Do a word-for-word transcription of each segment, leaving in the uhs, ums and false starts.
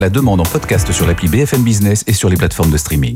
La demande en podcast sur l'appli B F M Business et sur les plateformes de streaming.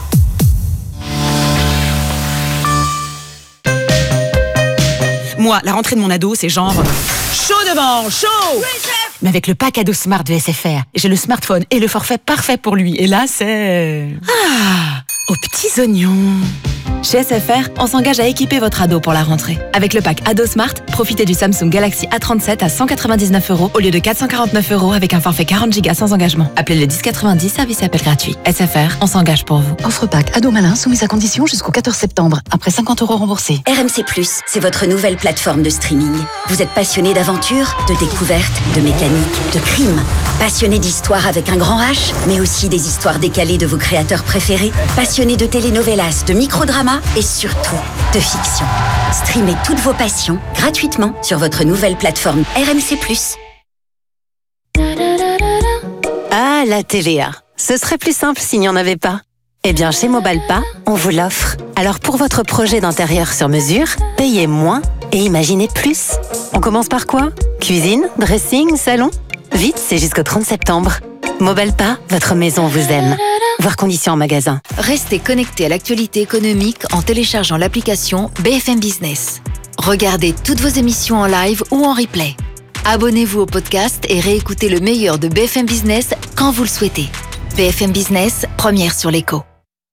Moi, la rentrée de mon ado, c'est genre chaud devant, chaud. Oui, chef. Mais avec le pack ado Smart de S F R, j'ai le smartphone et le forfait parfait pour lui. Et là, c'est... Ah, aux petits oignons. Chez S F R, on s'engage à équiper votre ado pour la rentrée. Avec le pack Ado Smart, profitez du Samsung Galaxy A trente-sept à cent quatre-vingt-dix-neuf euros au lieu de quatre cent quarante-neuf euros avec un forfait quarante gigas sans engagement. Appelez le dix quatre-vingt-dix, service et appel gratuit. S F R, on s'engage pour vous. Offre pack Ado Malin soumise à condition jusqu'au quatorze septembre, après cinquante euros remboursés. R M C plus, c'est votre nouvelle plateforme de streaming. Vous êtes passionné d'aventure, de découverte, de mécanique, de crime. Passionné d'histoire avec un grand H, mais aussi des histoires décalées de vos créateurs préférés. Passionné de telenovelas, de microdramas et surtout de fiction. Streamez toutes vos passions gratuitement sur votre nouvelle plateforme R M C plus. Ah, la T V A. Ce serait plus simple s'il n'y en avait pas. Eh bien, chez Mobalpa, on vous l'offre. Alors pour votre projet d'intérieur sur mesure, payez moins et imaginez plus. On commence par quoi ? Cuisine, dressing, salon ? Vite, c'est jusqu'au trente septembre. Mobalpa, votre maison vous aime. Voir conditions en magasin. Restez connecté à l'actualité économique en téléchargeant l'application B F M Business. Regardez toutes vos émissions en live ou en replay. Abonnez-vous au podcast et réécoutez le meilleur de B F M Business quand vous le souhaitez. B F M Business, première sur l'écho.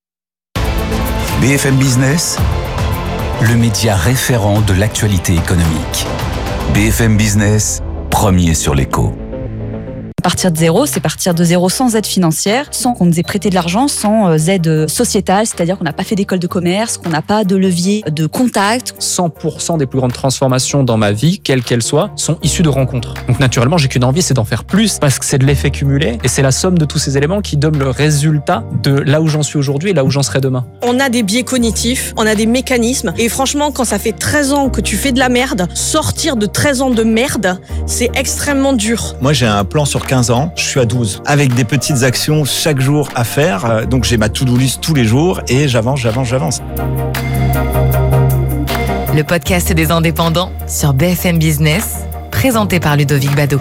B F M Business, le média référent de l'actualité économique. B F M Business, premier sur l'écho. Partir de zéro, c'est partir de zéro sans aide financière, sans qu'on nous ait prêté de l'argent, sans aide sociétale, c'est-à-dire qu'on n'a pas fait d'école de commerce, qu'on n'a pas de levier de contact. cent pour cent des plus grandes transformations dans ma vie, quelles qu'elles soient, sont issues de rencontres. Donc naturellement, j'ai qu'une envie, c'est d'en faire plus, parce que c'est de l'effet cumulé, et c'est la somme de tous ces éléments qui donnent le résultat de là où j'en suis aujourd'hui et là où j'en serai demain. On a des biais cognitifs, on a des mécanismes, et franchement, quand ça fait treize ans que tu fais de la merde, sortir de treize ans de merde, c'est extrêmement dur. Moi, j'ai un plan sur quinze ans, je suis à douze, avec des petites actions chaque jour à faire. Donc j'ai ma to-do list tous les jours et j'avance, j'avance, j'avance. Le podcast des indépendants sur B F M Business, présenté par Ludovic Bado.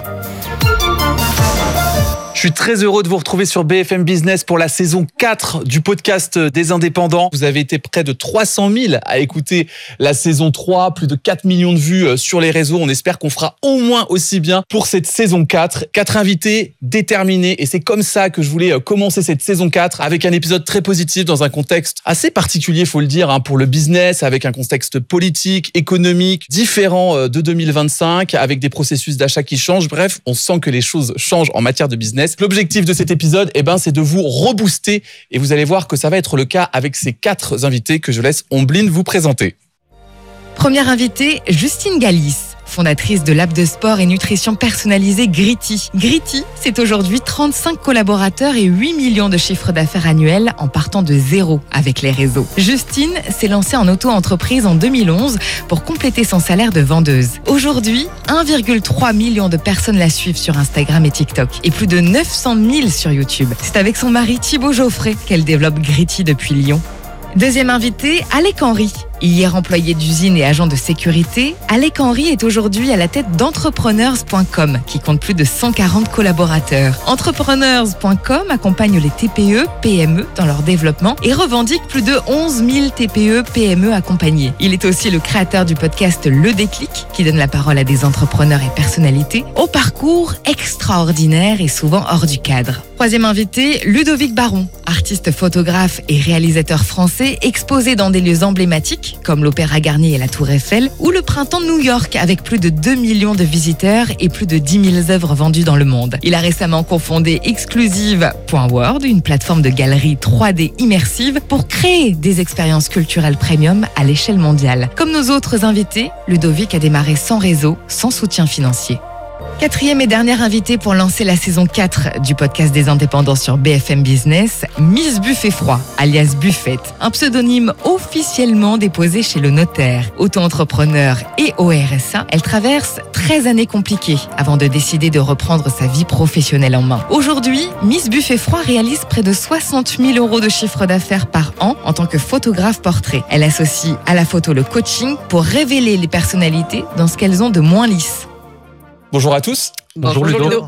Je suis très heureux de vous retrouver sur B F M Business pour la saison quatre du podcast des indépendants. Vous avez été près de trois cent mille à écouter la saison trois, plus de quatre millions de vues sur les réseaux. On espère qu'on fera au moins aussi bien pour cette saison quatre. Quatre invités déterminés et c'est comme ça que je voulais commencer cette saison quatre avec un épisode très positif dans un contexte assez particulier, faut le dire, hein, pour le business, avec un contexte politique, économique, différent de deux mille vingt-cinq, avec des processus d'achat qui changent. Bref, on sent que les choses changent en matière de business. L'objectif de cet épisode, eh ben, c'est de vous rebooster et vous allez voir que ça va être le cas avec ces quatre invités que je laisse Ombline vous présenter. Première invitée, Justine Galis, fondatrice de l'app de sport et nutrition personnalisée Gritty. Gritty, c'est aujourd'hui trente-cinq collaborateurs et huit millions de chiffres d'affaires annuels en partant de zéro avec les réseaux. Justine s'est lancée en auto-entreprise en deux mille onze pour compléter son salaire de vendeuse. Aujourd'hui, un virgule trois million de personnes la suivent sur Instagram et TikTok et plus de neuf cent mille sur YouTube. C'est avec son mari Thibaut Geoffrey qu'elle développe Gritty depuis Lyon. Deuxième invité, Alec Henry. Hier employé d'usine et agent de sécurité, Alec Henry est aujourd'hui à la tête d'entrepreneurs point com qui compte plus de cent quarante collaborateurs. Entrepreneurs point com accompagne les T P E, P M E dans leur développement et revendique plus de onze mille T P E, P M E accompagnés. Il est aussi le créateur du podcast Le Déclic qui donne la parole à des entrepreneurs et personnalités au parcours extraordinaire et souvent hors du cadre. Troisième invité, Ludovic Baron, artiste photographe et réalisateur français exposé dans des lieux emblématiques comme l'Opéra Garnier et la Tour Eiffel, ou le Printemps de New York avec plus de deux millions de visiteurs et plus de dix mille œuvres vendues dans le monde. Il a récemment cofondé Exclusive point world, une plateforme de galerie trois D immersive pour créer des expériences culturelles premium à l'échelle mondiale. Comme nos autres invités, Ludovic a démarré sans réseau, sans soutien financier. Quatrième et dernière invitée pour lancer la saison quatre du podcast des indépendants sur B F M Business, Miss Buffet Froid, alias Buffette, un pseudonyme officiellement déposé chez le notaire. Auto-entrepreneur et au R S A, elle traverse treize années compliquées avant de décider de reprendre sa vie professionnelle en main. Aujourd'hui, Miss Buffet Froid réalise près de soixante mille euros de chiffre d'affaires par an en tant que photographe portrait. Elle associe à la photo le coaching pour révéler les personnalités dans ce qu'elles ont de moins lisse. Bonjour à tous. Bonjour, Bonjour Ludo. Ludo.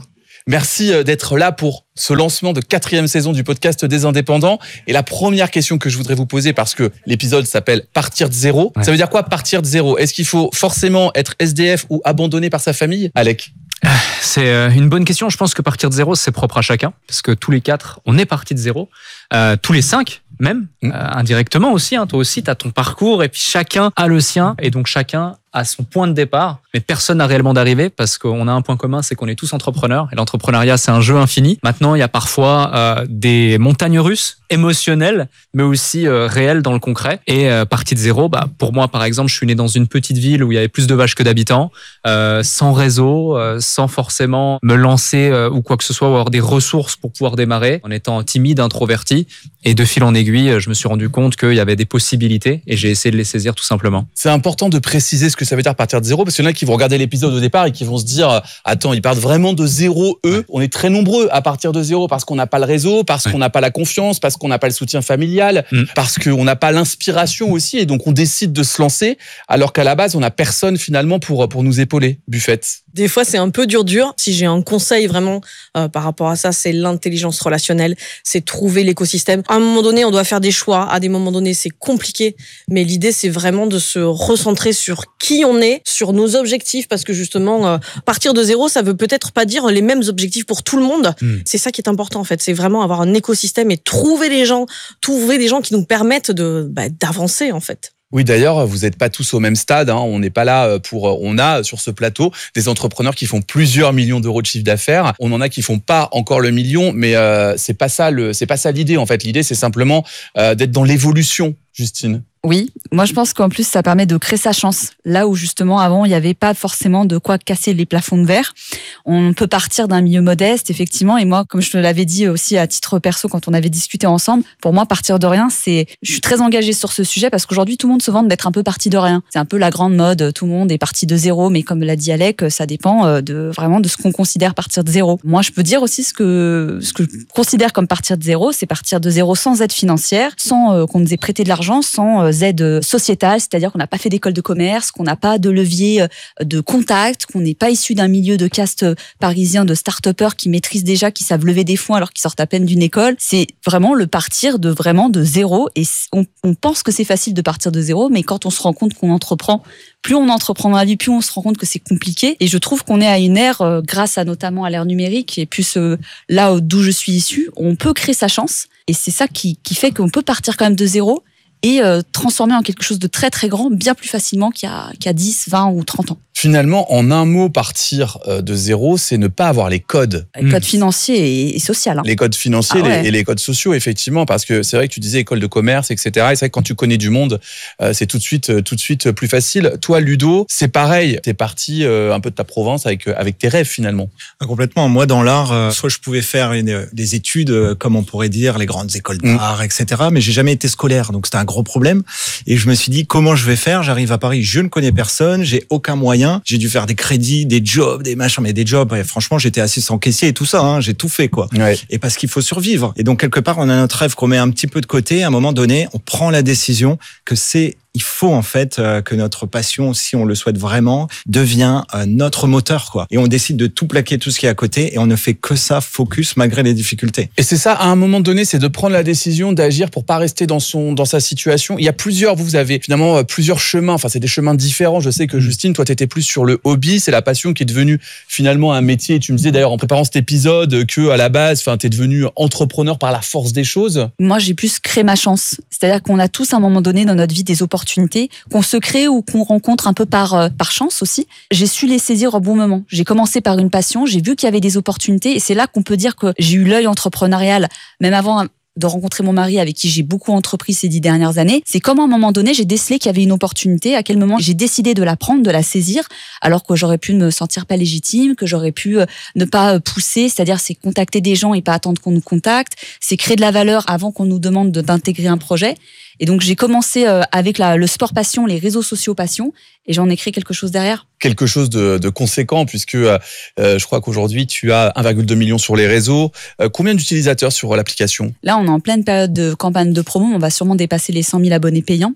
Merci d'être là pour ce lancement de quatrième saison du podcast des indépendants. Et la première question que je voudrais vous poser, parce que l'épisode s'appelle Partir de zéro. Ouais. Ça veut dire quoi, partir de zéro? Est-ce qu'il faut forcément être S D F ou abandonné par sa famille? Alec? C'est une bonne question. Je pense que partir de zéro, c'est propre à chacun. Parce que tous les quatre, on est partis de zéro. Euh, tous les cinq, même, mmh. euh, indirectement aussi. Hein. Toi aussi, tu as ton parcours et puis chacun a le sien. Et donc, chacun a son point de départ. Mais personne n'a réellement d'arrivée parce qu'on a un point commun, c'est qu'on est tous entrepreneurs. Et l'entrepreneuriat, c'est un jeu infini. Maintenant, il y a parfois euh, des montagnes russes émotionnelles, mais aussi euh, réelles dans le concret. Et euh, partie de zéro, bah, pour moi, par exemple, je suis né dans une petite ville où il y avait plus de vaches que d'habitants, euh, sans réseau, euh, sans forcément me lancer euh, ou quoi que ce soit, ou avoir des ressources pour pouvoir démarrer, en étant timide, introverti. Et de fil en aiguille, je me suis rendu compte qu'il y avait des possibilités et j'ai essayé de les saisir tout simplement. C'est important de préciser ce que ça veut dire partir de zéro, parce qu'il y en a qui vont regarder l'épisode au départ et qui vont se dire « Attends, ils partent vraiment de zéro, eux ?» On est très nombreux à partir de zéro parce qu'on n'a pas le réseau, parce ouais. qu'on n'a pas la confiance, parce qu'on n'a pas le soutien familial, mmh. parce qu'on n'a pas l'inspiration aussi, et donc on décide de se lancer, alors qu'à la base, on n'a personne finalement pour, pour nous épauler. Buffette. Des fois, c'est un peu dur, dur. Si j'ai un conseil vraiment euh, par rapport à ça, c'est l'intelligence relationnelle, c'est trouver l'écosystème. À un moment donné, on doit faire des choix. À des moments donnés, c'est compliqué. Mais l'idée, c'est vraiment de se recentrer sur qui on est, sur nos objectifs, parce que justement, euh, partir de zéro, ça veut peut-être pas dire les mêmes objectifs pour tout le monde. Mmh. C'est ça qui est important, en fait. C'est vraiment avoir un écosystème et trouver les gens, trouver des gens qui nous permettent de, bah, d'avancer, en fait. Oui, d'ailleurs, vous n'êtes pas tous au même stade. Hein. On n'est pas là pour. On a sur ce plateau des entrepreneurs qui font plusieurs millions d'euros de chiffre d'affaires. On en a qui font pas encore le million, mais euh, c'est pas ça le. C'est pas ça l'idée. En fait, l'idée, c'est simplement euh, d'être dans l'évolution. Justine. Oui, moi je pense qu'en plus ça permet de créer sa chance. Là où justement avant il n'y avait pas forcément de quoi casser les plafonds de verre. On peut partir d'un milieu modeste effectivement, et moi comme je te l'avais dit aussi à titre perso quand on avait discuté ensemble, pour moi partir de rien, c'est, je suis très engagée sur ce sujet parce qu'aujourd'hui tout le monde se vante d'être un peu parti de rien. C'est un peu la grande mode, tout le monde est parti de zéro, mais comme l'a dit Alec, ça dépend de vraiment de ce qu'on considère partir de zéro. Moi je peux dire aussi ce que ce que je considère comme partir de zéro, c'est partir de zéro sans aide financière, sans euh, qu'on nous ait prêté de l'argent, sans aide sociétale, c'est-à-dire qu'on n'a pas fait d'école de commerce, qu'on n'a pas de levier de contact, qu'on n'est pas issu d'un milieu de caste parisien de start-upers qui maîtrisent déjà, qui savent lever des fonds alors qu'ils sortent à peine d'une école. C'est vraiment le partir de vraiment de zéro, et on, on pense que c'est facile de partir de zéro, mais quand on se rend compte qu'on entreprend, plus on entreprend dans la vie, plus on se rend compte que c'est compliqué. Et je trouve qu'on est à une ère, euh, grâce à notamment à l'ère numérique, et plus euh, là d'où je suis issue, on peut créer sa chance, et c'est ça qui, qui fait qu'on peut partir quand même de zéro et euh, transformer en quelque chose de très très grand bien plus facilement qu'il y a, qu'il y a dix, vingt ou trente ans. Finalement, en un mot, partir de zéro, c'est ne pas avoir les codes. Les codes financiers et sociaux. Hein. Les codes financiers ah ouais. les, et les codes sociaux, effectivement, parce que c'est vrai que tu disais école de commerce, et cetera. Et c'est vrai que quand tu connais du monde, euh, c'est tout de suite, tout de suite plus facile. Toi, Ludo, c'est pareil. T'es parti euh, un peu de ta province avec avec tes rêves finalement. Complètement. Moi, dans l'art, euh, soit je pouvais faire une, des études, euh, comme on pourrait dire, les grandes écoles d'art, mmh. et cetera. Mais j'ai jamais été scolaire, donc c'était un gros problème. Et je me suis dit comment je vais faire. J'arrive à Paris, je ne connais personne, j'ai aucun moyen. J'ai dû faire des crédits, des jobs, des machins, mais des jobs. Et franchement, j'étais assis sans caissier et tout ça. Hein, j'ai tout fait, quoi. Ouais. Et parce qu'il faut survivre. Et donc, quelque part, on a notre rêve qu'on met un petit peu de côté. À un moment donné, on prend la décision que c'est il faut en fait euh, que notre passion, si on le souhaite vraiment, devient euh, notre moteur, quoi. Et on décide de tout plaquer, tout ce qui est à côté, et on ne fait que ça, focus, malgré les difficultés. Et c'est ça, à un moment donné, c'est de prendre la décision d'agir pour pas rester dans son dans sa situation. Il y a plusieurs, vous, vous avez finalement euh, plusieurs chemins. Enfin, c'est des chemins différents. Je sais que Justine, toi, t'étais plus sur le hobby, c'est la passion qui est devenue finalement un métier. Et tu me disais d'ailleurs en préparant cet épisode que à la base, enfin, t'es devenu entrepreneur par la force des choses. Moi, j'ai plus créé ma chance. C'est-à-dire qu'on a tous à un moment donné dans notre vie des opportunités qu'on se crée ou qu'on rencontre un peu par, euh, par chance aussi. J'ai su les saisir au bon moment. J'ai commencé par une passion, j'ai vu qu'il y avait des opportunités, et c'est là qu'on peut dire que j'ai eu l'œil entrepreneurial, même avant de rencontrer mon mari avec qui j'ai beaucoup entrepris ces dix dernières années. C'est comme à un moment donné, j'ai décelé qu'il y avait une opportunité, à quel moment j'ai décidé de la prendre, de la saisir, alors que j'aurais pu ne me sentir pas légitime, que j'aurais pu ne pas pousser, c'est-à-dire c'est contacter des gens et pas attendre qu'on nous contacte, c'est créer de la valeur avant qu'on nous demande de, d'intégrer un projet. Et donc, j'ai commencé avec la, le sport passion, les réseaux sociaux passion, et j'en ai créé quelque chose derrière. Quelque chose de, de conséquent, puisque euh, je crois qu'aujourd'hui, tu as un virgule deux million sur les réseaux. Euh, combien d'utilisateurs sur l'application ? Là, on est en pleine période de campagne de promo, on va sûrement dépasser les cent mille abonnés payants.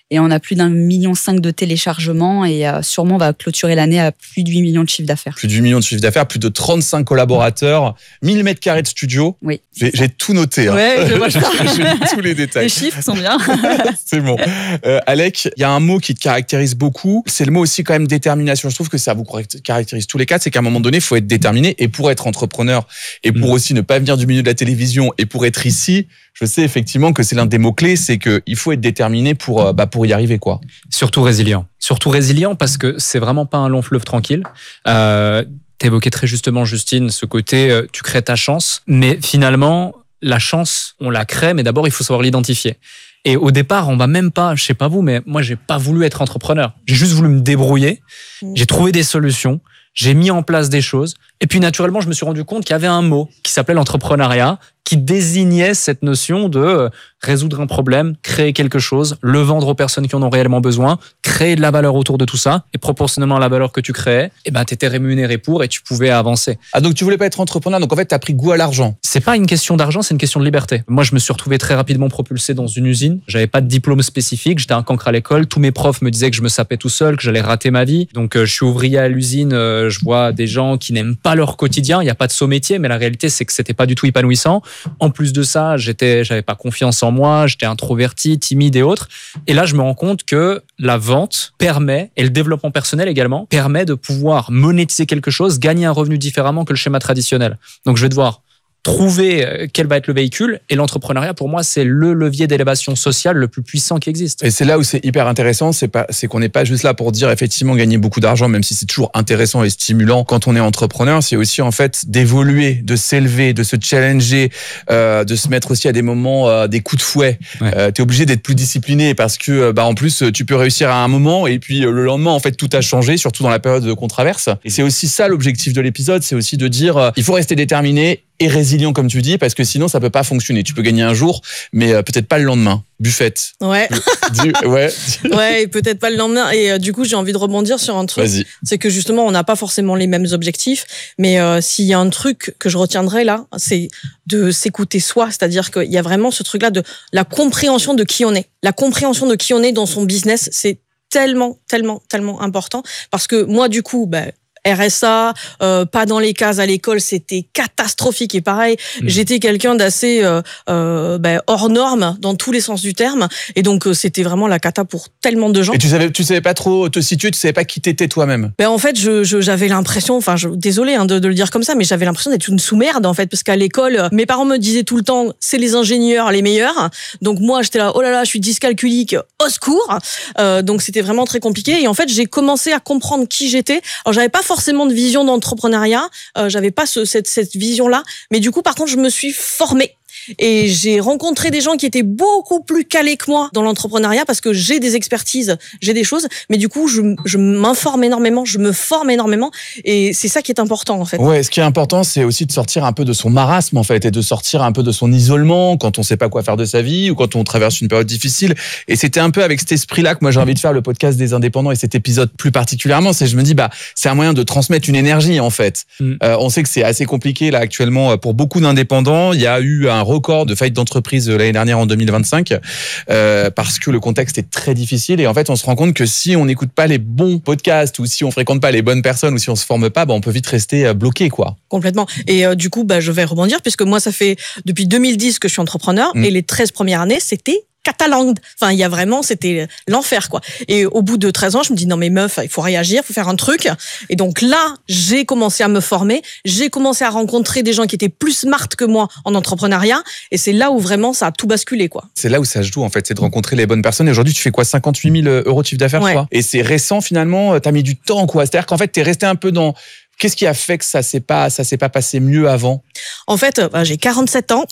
Et on a plus d'un million cinq de téléchargements et euh, sûrement on va clôturer l'année à plus de huit millions de chiffre d'affaires. Plus de huit millions de chiffre d'affaires, plus de trente-cinq collaborateurs, mille mètres carrés de studio. Oui. J'ai, j'ai tout noté. Hein. Ouais, je vois ça. J'ai tous les détails. Les chiffres sont bien. C'est bon. Euh, Alec, il y a un mot qui te caractérise beaucoup. C'est le mot aussi quand même détermination. Je trouve que ça vous caractérise tous les quatre. C'est qu'à un moment donné, il faut être déterminé. Et pour être entrepreneur, et pour mmh. aussi ne pas venir du milieu de la télévision, et pour être ici, je sais effectivement que c'est l'un des mots-clés, c'est qu'il faut être déterminé pour, bah, pour y arriver, quoi. Surtout résilient. Surtout résilient parce que c'est vraiment pas un long fleuve tranquille. Euh, t'évoquais très justement, Justine, ce côté, euh, tu crées ta chance, mais finalement, la chance, on la crée, mais d'abord, il faut savoir l'identifier. Et au départ, on va même pas, je sais pas vous, mais moi, j'ai pas voulu être entrepreneur. J'ai juste voulu me débrouiller. J'ai trouvé des solutions. J'ai mis en place des choses. Et puis, naturellement, je me suis rendu compte qu'il y avait un mot qui s'appelait l'entrepreneuriat, qui désignait cette notion de résoudre un problème, créer quelque chose, le vendre aux personnes qui en ont réellement besoin, créer de la valeur autour de tout ça, et proportionnellement à la valeur que tu créais, eh ben, t'étais rémunéré pour et tu pouvais avancer. Ah, donc tu voulais pas être entrepreneur, donc en fait, t'as pris goût à l'argent. C'est pas une question d'argent, c'est une question de liberté. Moi, je me suis retrouvé très rapidement propulsé dans une usine. J'avais pas de diplôme spécifique, j'étais un cancre à l'école. Tous mes profs me disaient que je me sapais tout seul, que j'allais rater ma vie. Donc, euh, je suis ouvrier à l'usine, euh, je vois des gens qui n'aiment pas leur quotidien. Il y a pas de saut métier, mais la réalité, c'est que c'était pas du tout épanouissant. En plus de ça, j'étais, j'avais pas confiance en moi, j'étais introverti, timide et autres. Et là, je me rends compte que la vente permet, et le développement personnel également, permet de pouvoir monétiser quelque chose, gagner un revenu différemment que le schéma traditionnel. Donc, je vais devoir trouver quel va être le véhicule, et l'entrepreneuriat pour moi c'est le levier d'élévation sociale le plus puissant qui existe. Et c'est là où c'est hyper intéressant, c'est pas c'est qu'on n'est pas juste là pour dire effectivement gagner beaucoup d'argent, même si c'est toujours intéressant et stimulant quand on est entrepreneur, c'est aussi en fait d'évoluer, de s'élever, de se challenger, euh, de se mettre aussi à des moments euh, des coups de fouet. Ouais. Euh, t'es obligé d'être plus discipliné parce que bah en plus tu peux réussir à un moment et puis le lendemain en fait tout a changé, surtout dans la période qu'on traverse. Et c'est aussi ça l'objectif de l'épisode, c'est aussi de dire euh, il faut rester déterminé et résilient comme tu dis, parce que sinon ça peut pas fonctionner. Tu peux gagner un jour, mais euh, peut-être pas le lendemain. Buffett. Ouais. Du, ouais. Ouais, et peut-être pas le lendemain. Et euh, du coup, j'ai envie de rebondir sur un truc. Vas-y. C'est que justement, on n'a pas forcément les mêmes objectifs, mais euh, s'il y a un truc que je retiendrai là, c'est de s'écouter soi. C'est-à-dire qu'il y a vraiment ce truc-là de la compréhension de qui on est. La compréhension de qui on est dans son business, c'est tellement, tellement, tellement important. Parce que moi, du coup, ben, R S A, euh, pas dans les cases à l'école, c'était catastrophique. Et pareil, mmh. j'étais quelqu'un d'assez euh, euh, ben, hors norme dans tous les sens du terme. Et donc, euh, c'était vraiment la cata pour tellement de gens. Et tu savais, tu savais pas trop te situer, tu savais pas qui t'étais toi-même. Ben en fait, je, je j'avais l'impression, enfin, je, désolé hein, de, de le dire comme ça, mais j'avais l'impression d'être une sous-merde en fait, parce qu'à l'école, mes parents me disaient tout le temps, c'est les ingénieurs les meilleurs. Donc moi, j'étais là, oh là là, je suis dyscalculique, au secours. Euh, donc c'était vraiment très compliqué. Et en fait, j'ai commencé à comprendre qui j'étais. Alors j'avais pas forcément de vision d'entrepreneuriat, euh, j'avais pas ce, cette, cette vision-là, mais du coup, par contre, je me suis formée. Et j'ai rencontré des gens qui étaient beaucoup plus calés que moi dans l'entrepreneuriat parce que j'ai des expertises, j'ai des choses, mais du coup, je, je m'informe énormément, je me forme énormément et c'est ça qui est important en fait. Ouais, ce qui est important, c'est aussi de sortir un peu de son marasme en fait et de sortir un peu de son isolement quand on sait pas quoi faire de sa vie ou quand on traverse une période difficile. Et c'était un peu avec cet esprit-là que moi j'ai envie de faire le podcast des indépendants et cet épisode plus particulièrement. C'est je me dis bah c'est un moyen de transmettre une énergie en fait. Mm. Euh, on sait que c'est assez compliqué là actuellement pour beaucoup d'indépendants. Il y a eu un record de faillite d'entreprise l'année dernière en deux mille vingt-cinq euh, parce que le contexte est très difficile et en fait on se rend compte que si on n'écoute pas les bons podcasts ou si on fréquente pas les bonnes personnes ou si on se forme pas, bah, on peut vite rester bloqué quoi. Complètement. Et euh, du coup bah, je vais rebondir puisque moi ça fait depuis deux mille dix que je suis entrepreneur mmh. et les treize premières années c'était catalang. Enfin, il y a vraiment, c'était l'enfer, quoi. Et au bout de treize ans, je me dis, non, mais meuf, il faut réagir, il faut faire un truc. Et donc là, j'ai commencé à me former. J'ai commencé à rencontrer des gens qui étaient plus smart que moi en entrepreneuriat. Et c'est là où vraiment ça a tout basculé, quoi. C'est là où ça se joue, en fait. C'est de rencontrer les bonnes personnes. Et aujourd'hui, tu fais quoi? cinquante-huit mille euros de chiffre d'affaires, ouais. je crois. Et c'est récent, finalement. T'as mis du temps, quoi. C'est-à-dire qu'en fait, t'es resté un peu dans... Qu'est-ce qui a fait que ça s'est pas, ça s'est pas passé mieux avant? En fait, bah, j'ai quarante-sept ans.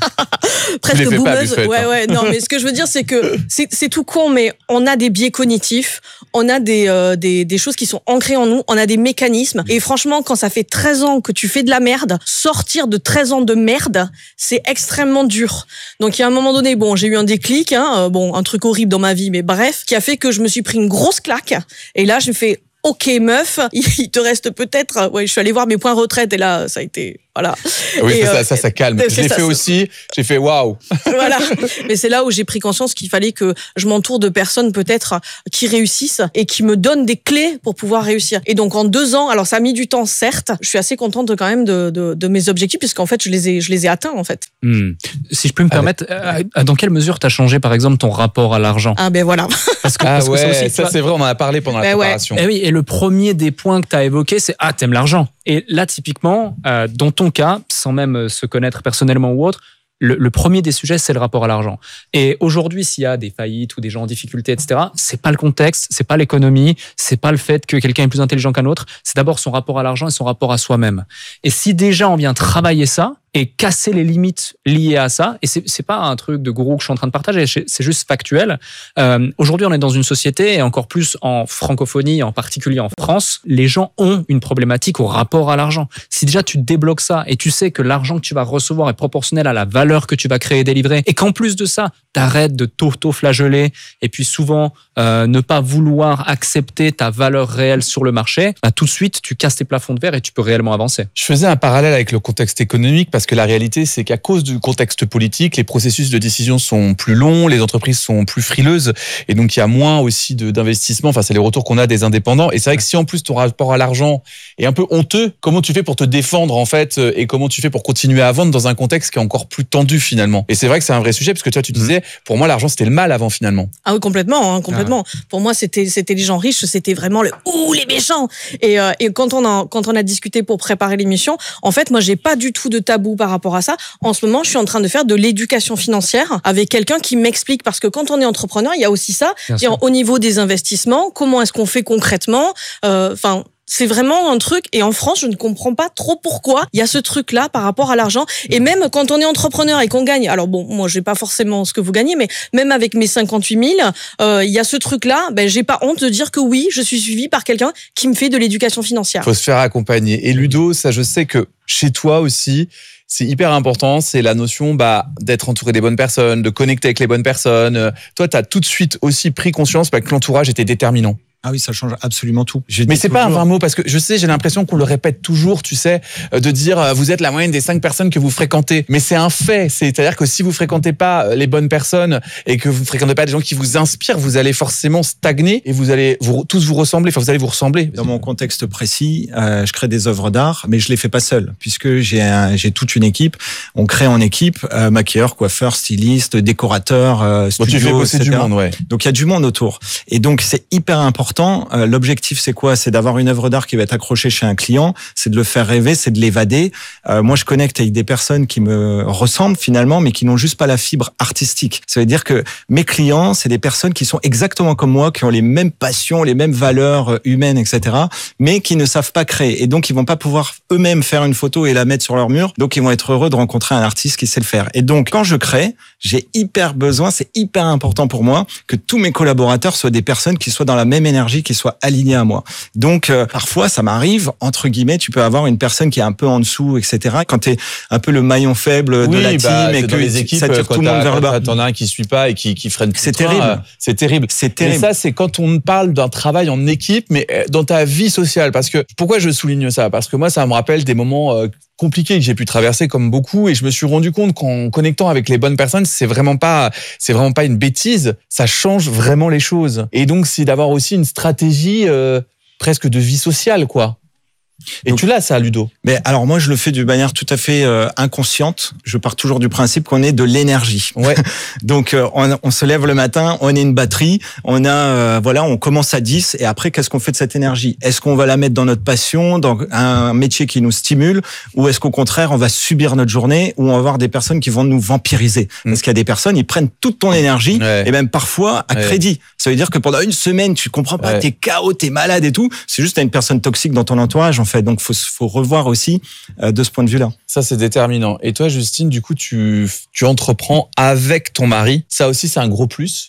Presque boumeuse. Pas, ouais, ouais. Non, mais ce que je veux dire, c'est que c'est, c'est tout con, mais on a des biais cognitifs, on a des, euh, des, des choses qui sont ancrées en nous, on a des mécanismes. Et franchement, quand ça fait treize ans que tu fais de la merde, sortir de treize ans de merde, c'est extrêmement dur. Donc, il y a un moment donné, bon, j'ai eu un déclic, hein, bon, un truc horrible dans ma vie, mais bref, qui a fait que je me suis pris une grosse claque. Et là, j'ai fait, ok, meuf, il te reste peut-être, ouais, je suis allée voir mes points retraite et là, ça a été, Voilà. Oui, Et, ça, euh, ça, ça calme. Je l'ai ça, fait ça. aussi. J'ai fait waouh. Voilà. Mais c'est là où j'ai pris conscience qu'il fallait que je m'entoure de personnes peut-être qui réussissent et qui me donnent des clés pour pouvoir réussir. Et donc en deux ans, alors ça a mis du temps certes, je suis assez contente quand même de, de, de mes objectifs puisqu'en fait je les ai, je les ai atteints en fait. Hmm. Si je peux me permettre, euh, dans quelle mesure t'as changé par exemple ton rapport à l'argent? Ah ben voilà. Parce que, Ah parce que ouais, ça, aussi, ça c'est vrai, on en a parlé pendant Ben la ouais. préparation. Et oui, et le premier des points que tu as évoqué, c'est ah, t'aimes l'argent. Et là, typiquement, euh, dans ton cas, sans même se connaître personnellement ou autre, le, le premier des sujets, c'est le rapport à l'argent. Et aujourd'hui, s'il y a des faillites ou des gens en difficulté, et cetera, c'est pas le contexte, c'est pas l'économie, c'est pas le fait que quelqu'un est plus intelligent qu'un autre, c'est d'abord son rapport à l'argent et son rapport à soi-même. Et si déjà on vient travailler ça, et casser les limites liées à ça. Et c'est, c'est pas un truc de gourou que je suis en train de partager, c'est juste factuel. Euh, aujourd'hui, on est dans une société, et encore plus en francophonie, en particulier en France, les gens ont une problématique au rapport à l'argent. Si déjà tu débloques ça et tu sais que l'argent que tu vas recevoir est proportionnel à la valeur que tu vas créer et délivrer, et qu'en plus de ça, t'arrêtes de t'auto-flageller et puis souvent euh, ne pas vouloir accepter ta valeur réelle sur le marché, bah, tout de suite, tu casses tes plafonds de verre et tu peux réellement avancer. Je faisais un parallèle avec le contexte économique parce que la réalité, c'est qu'à cause du contexte politique, les processus de décision sont plus longs, les entreprises sont plus frileuses et donc il y a moins aussi de, d'investissement. Enfin, c'est les retours qu'on a des indépendants. Et c'est vrai que si en plus ton rapport à l'argent est un peu honteux, comment tu fais pour te défendre en fait et comment tu fais pour continuer à vendre dans un contexte qui est encore plus tendu finalement? Et c'est vrai que c'est un vrai sujet parce que toi, tu disais, pour moi, l'argent c'était le mal avant finalement. Ah oui, complètement, hein, complètement. Ah. Pour moi, c'était c'était les gens riches, c'était vraiment le ouh les méchants. Et, euh, et quand on a quand on a discuté pour préparer l'émission, en fait, moi, j'ai pas du tout de tabou par rapport à ça. En ce moment, je suis en train de faire de l'éducation financière avec quelqu'un qui m'explique, parce que quand on est entrepreneur, il y a aussi ça. Au niveau des investissements, comment est-ce qu'on fait concrètement? Enfin. Euh, C'est vraiment un truc, et en France, je ne comprends pas trop pourquoi il y a ce truc-là par rapport à l'argent. Et même quand on est entrepreneur et qu'on gagne, alors bon, moi, j'ai pas forcément ce que vous gagnez, mais même avec mes cinquante-huit mille, euh, il y a ce truc-là, ben, j'ai pas honte de dire que oui, je suis suivie par quelqu'un qui me fait de l'éducation financière. Faut se faire accompagner. Et Ludo, ça, je sais que chez toi aussi, c'est hyper important, c'est la notion bah, d'être entouré des bonnes personnes, de connecter avec les bonnes personnes. Toi, tu as tout de suite aussi pris conscience bah, que l'entourage était déterminant. Ah oui, ça change absolument tout. Je Mais c'est toujours... pas un vain mot, parce que je sais, j'ai l'impression qu'on le répète toujours, tu sais, de dire vous êtes la moyenne des cinq personnes que vous fréquentez. Mais c'est un fait, c'est-à-dire que si vous fréquentez pas les bonnes personnes et que vous fréquentez pas des gens qui vous inspirent, vous allez forcément stagner et vous allez vous, tous vous ressembler. Enfin, vous allez vous ressembler. Dans mon contexte précis, euh, je crée des œuvres d'art, mais je les fais pas seul, puisque j'ai un, j'ai toute une équipe. On crée en équipe euh, maquilleur, coiffeur, styliste, décorateur, euh, studio, bon, tu fais bosser et cetera. Du monde, ouais. Donc il y a du monde autour. Et donc c'est hyper important. L'objectif, c'est quoi? C'est d'avoir une œuvre d'art qui va être accrochée chez un client, c'est de le faire rêver, c'est de l'évader. Euh, moi, je connecte avec des personnes qui me ressemblent finalement, mais qui n'ont juste pas la fibre artistique. Ça veut dire que mes clients, c'est des personnes qui sont exactement comme moi, qui ont les mêmes passions, les mêmes valeurs humaines, et cetera, mais qui ne savent pas créer. Et donc, ils vont pas pouvoir eux-mêmes faire une photo et la mettre sur leur mur. Donc, ils vont être heureux de rencontrer un artiste qui sait le faire. Et donc, quand je crée, j'ai hyper besoin, c'est hyper important pour moi que tous mes collaborateurs soient des personnes qui soient dans la même énergie, qui soient alignés à moi. Donc, euh, parfois, ça m'arrive, entre guillemets, tu peux avoir une personne qui est un peu en dessous, et cetera. Quand t'es un peu le maillon faible oui, de la team bah, et que les équipes, ça tire tout le monde vers le bas. T'en as un qui suit pas et qui, qui freine tout c'est le train, terrible. Euh, c'est terrible. C'est terrible. Et ça, c'est quand on parle d'un travail en équipe, mais dans ta vie sociale. Parce que, pourquoi je souligne ça? Parce que moi, ça me rappelle des moments euh, compliqué que j'ai pu traverser comme beaucoup, et je me suis rendu compte qu'en connectant avec les bonnes personnes, c'est vraiment pas, c'est vraiment pas une bêtise, ça change vraiment les choses. Et donc, c'est d'avoir aussi une stratégie euh, presque de vie sociale, quoi. Et donc, tu l'as, ça, Ludo? Mais alors moi, je le fais d'une manière tout à fait euh, inconsciente. Je pars toujours du principe qu'on est de l'énergie. Ouais. Donc euh, on, on se lève le matin, on est une batterie, on a euh, voilà, on commence à dix, et après, qu'est-ce qu'on fait de cette énergie? Est-ce qu'on va la mettre dans notre passion, dans un métier qui nous stimule, ou est-ce qu'au contraire, on va subir notre journée, ou on va avoir des personnes qui vont nous vampiriser? Mmh. Parce qu'il y a des personnes, ils prennent toute ton énergie, ouais. et même parfois à ouais. crédit. Ça veut dire que pendant une semaine, tu comprends pas, ouais. t'es K O, t'es malade et tout. C'est juste t'as une personne toxique dans ton entourage, en fait. Donc faut faut revoir aussi euh, de ce point de vue-là. Ça, c'est déterminant. Et toi, Justine, du coup, tu tu entreprends avec ton mari. Ça aussi, c'est un gros plus.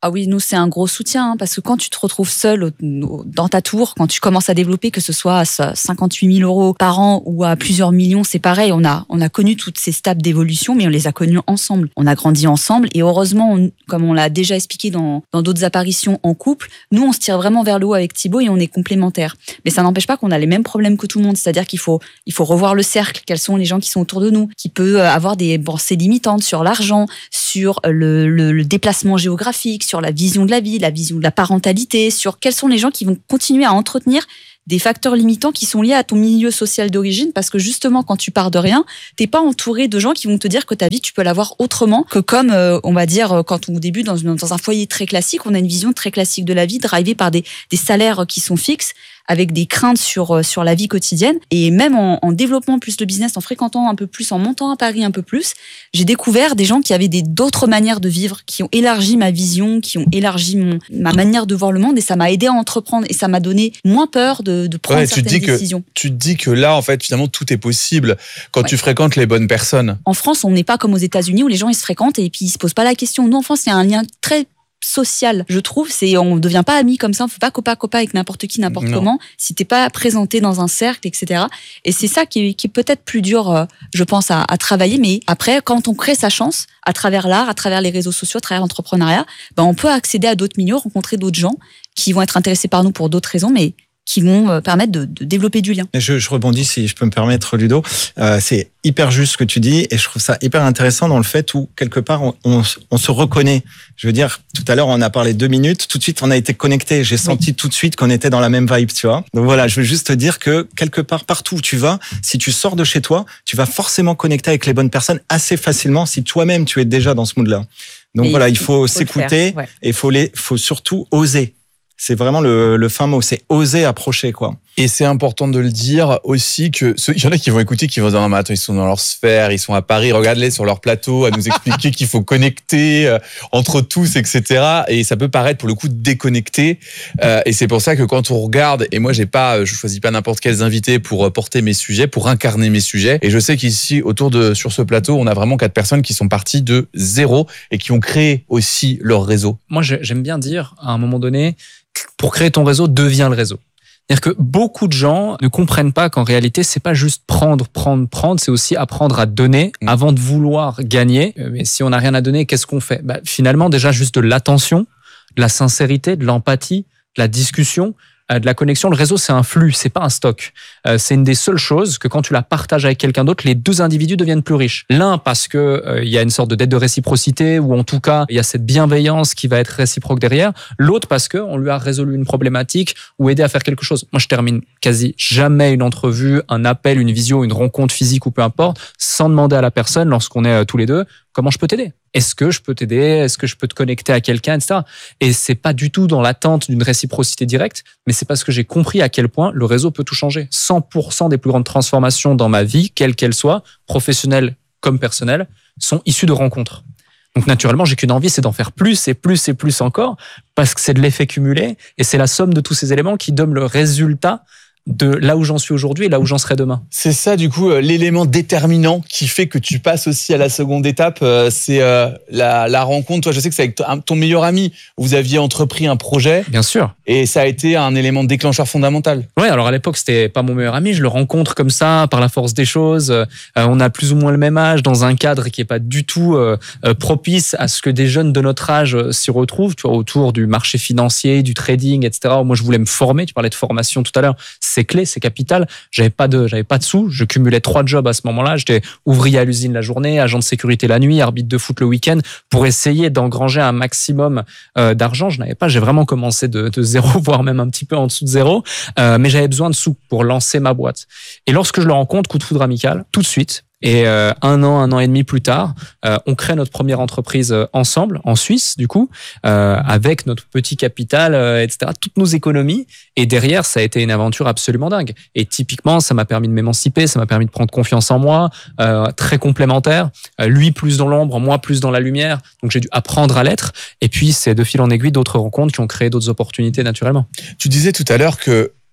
Ah oui, nous, c'est un gros soutien, hein, parce que quand tu te retrouves seul dans ta tour, quand tu commences à développer, que ce soit à cinquante-huit mille euros par an ou à plusieurs millions, c'est pareil. On a, on a connu toutes ces étapes d'évolution, mais on les a connues ensemble. On a grandi ensemble et heureusement, on, comme on l'a déjà expliqué dans, dans d'autres apparitions en couple, nous, on se tire vraiment vers le haut avec Thibaut et on est complémentaires. Mais ça n'empêche pas qu'on a les mêmes problèmes que tout le monde. C'est-à-dire qu'il faut, il faut revoir le cercle. Quels sont les gens qui sont autour de nous, qui peut avoir des pensées limitantes sur l'argent, sur le, le, le déplacement géographique, sur la vision de la vie, la vision de la parentalité, sur quels sont les gens qui vont continuer à entretenir des facteurs limitants qui sont liés à ton milieu social d'origine, parce que justement, quand tu pars de rien, t'es pas entouré de gens qui vont te dire que ta vie, tu peux l'avoir autrement que comme, euh, on va dire, quand on, au début, dans, une, dans un foyer très classique, on a une vision très classique de la vie, drivée par des, des salaires qui sont fixes, avec des craintes sur, sur la vie quotidienne. Et même en, en développant plus le business, en fréquentant un peu plus, en montant à Paris un peu plus, j'ai découvert des gens qui avaient des, d'autres manières de vivre, qui ont élargi ma vision, qui ont élargi mon, ma manière de voir le monde, et ça m'a aidé à entreprendre, et ça m'a donné moins peur de, de prendre ouais, certaines tu te dis décisions. Que, tu te dis que là, en fait, finalement, tout est possible quand ouais. tu fréquentes les bonnes personnes. En France, on n'est pas comme aux États-Unis où les gens ils se fréquentent et puis ils se posent pas la question. Nous, en France, il y a un lien très social, je trouve. C'est, on ne devient pas amis comme ça, on ne fait pas copain-copain avec n'importe qui, n'importe non. comment, si tu n'es pas présenté dans un cercle, et cetera. Et c'est ça qui est, qui est peut-être plus dur, je pense, à, à travailler. Mais après, quand on crée sa chance, à travers l'art, à travers les réseaux sociaux, à travers l'entrepreneuriat, ben on peut accéder à d'autres milieux, rencontrer d'autres gens qui vont être intéressés par nous pour d'autres raisons, mais qui vont permettre de, de développer du lien. Je, je rebondis, si je peux me permettre, Ludo. Euh, c'est hyper juste ce que tu dis, et je trouve ça hyper intéressant dans le fait où, quelque part, on, on, on se reconnaît. Je veux dire, tout à l'heure, on a parlé deux minutes, tout de suite, on a été connectés. J'ai senti oui. tout de suite qu'on était dans la même vibe, tu vois. Donc voilà, je veux juste te dire que, quelque part, partout où tu vas, si tu sors de chez toi, tu vas forcément connecter avec les bonnes personnes assez facilement si toi-même, tu es déjà dans ce mood-là. Donc et voilà, il faut, il faut s'écouter, ouais. et il faut, les, faut surtout oser. C'est vraiment le, le fin mot, c'est oser approcher, quoi. Et c'est important de le dire aussi que il y en a qui vont écouter, qui vont dire non mais attends, ils sont dans leur sphère, ils sont à Paris, regarde-les sur leur plateau à nous expliquer qu'il faut connecter euh, entre tous, et cetera. Et ça peut paraître pour le coup déconnecté. Euh, et c'est pour ça que quand on regarde, et moi j'ai pas, je choisis pas n'importe quels invités pour porter mes sujets, pour incarner mes sujets. Et je sais qu'ici autour de sur ce plateau, on a vraiment quatre personnes qui sont parties de zéro et qui ont créé aussi leur réseau. Moi j'aime bien dire à un moment donné, pour créer ton réseau, deviens le réseau. C'est-à-dire que beaucoup de gens ne comprennent pas qu'en réalité, c'est pas juste prendre, prendre, prendre, c'est aussi apprendre à donner avant de vouloir gagner. Mais si on n'a rien à donner, qu'est-ce qu'on fait ? Bah, finalement, déjà juste de l'attention, de la sincérité, de l'empathie, de la discussion, de la connexion. Le réseau, c'est un flux, c'est pas un stock. Euh, c'est une des seules choses que quand tu la partages avec quelqu'un d'autre, les deux individus deviennent plus riches. L'un parce que euh, il y a une sorte de dette de réciprocité, ou en tout cas il y a cette bienveillance qui va être réciproque derrière. L'autre parce que on lui a résolu une problématique ou aidé à faire quelque chose. Moi, je termine quasi jamais une entrevue, un appel, une visio, une rencontre physique ou peu importe, sans demander à la personne, lorsqu'on est tous les deux, comment je peux t'aider ? Est-ce que je peux t'aider ? Est-ce que je peux te connecter à quelqu'un, et cetera. Et c'est pas du tout dans l'attente d'une réciprocité directe, mais c'est parce que j'ai compris à quel point le réseau peut tout changer. cent pour cent des plus grandes transformations dans ma vie, quelle qu'elle soit, professionnelle comme personnelle, sont issues de rencontres. Donc naturellement, j'ai qu'une envie, c'est d'en faire plus et plus et plus encore, parce que c'est de l'effet cumulé, et c'est la somme de tous ces éléments qui donne le résultat de là où j'en suis aujourd'hui et là où j'en serai demain. C'est ça, du coup, l'élément déterminant qui fait que tu passes aussi à la seconde étape, c'est la, la rencontre. Toi, je sais que c'est avec ton meilleur ami, vous aviez entrepris un projet. Bien sûr. Et ça a été un élément déclencheur fondamental. Ouais, alors à l'époque, c'était pas mon meilleur ami, je le rencontre comme ça, par la force des choses. Euh, on a plus ou moins le même âge, dans un cadre qui est pas du tout euh, propice à ce que des jeunes de notre âge s'y retrouvent, tu vois, autour du marché financier, du trading, et cetera. Moi, je voulais me former, tu parlais de formation tout à l'heure. C'est clé, c'est capital. J'avais pas de, j'avais pas de sous. Je cumulais trois jobs à ce moment-là. J'étais ouvrier à l'usine la journée, agent de sécurité la nuit, arbitre de foot le week-end, pour essayer d'engranger un maximum euh, d'argent. Je n'avais pas. J'ai vraiment commencé de, de zéro, voire même un petit peu en dessous de zéro. Euh, mais j'avais besoin de sous pour lancer ma boîte. Et lorsque je le rencontre, coup de foudre amical, tout de suite. Et euh, un an, un an et demi plus tard, euh, on crée notre première entreprise euh, ensemble, en Suisse, du coup, euh, avec notre petit capital, euh, et cetera, toutes nos économies. Et derrière, ça a été une aventure absolument dingue. Et typiquement, ça m'a permis de m'émanciper, ça m'a permis de prendre confiance en moi, euh, très complémentaire. Euh, lui plus dans l'ombre, moi plus dans la lumière. Donc j'ai dû apprendre à l'être. Et puis, c'est de fil en aiguille d'autres rencontres qui ont créé d'autres opportunités naturellement. Tu disais tout à l'heure que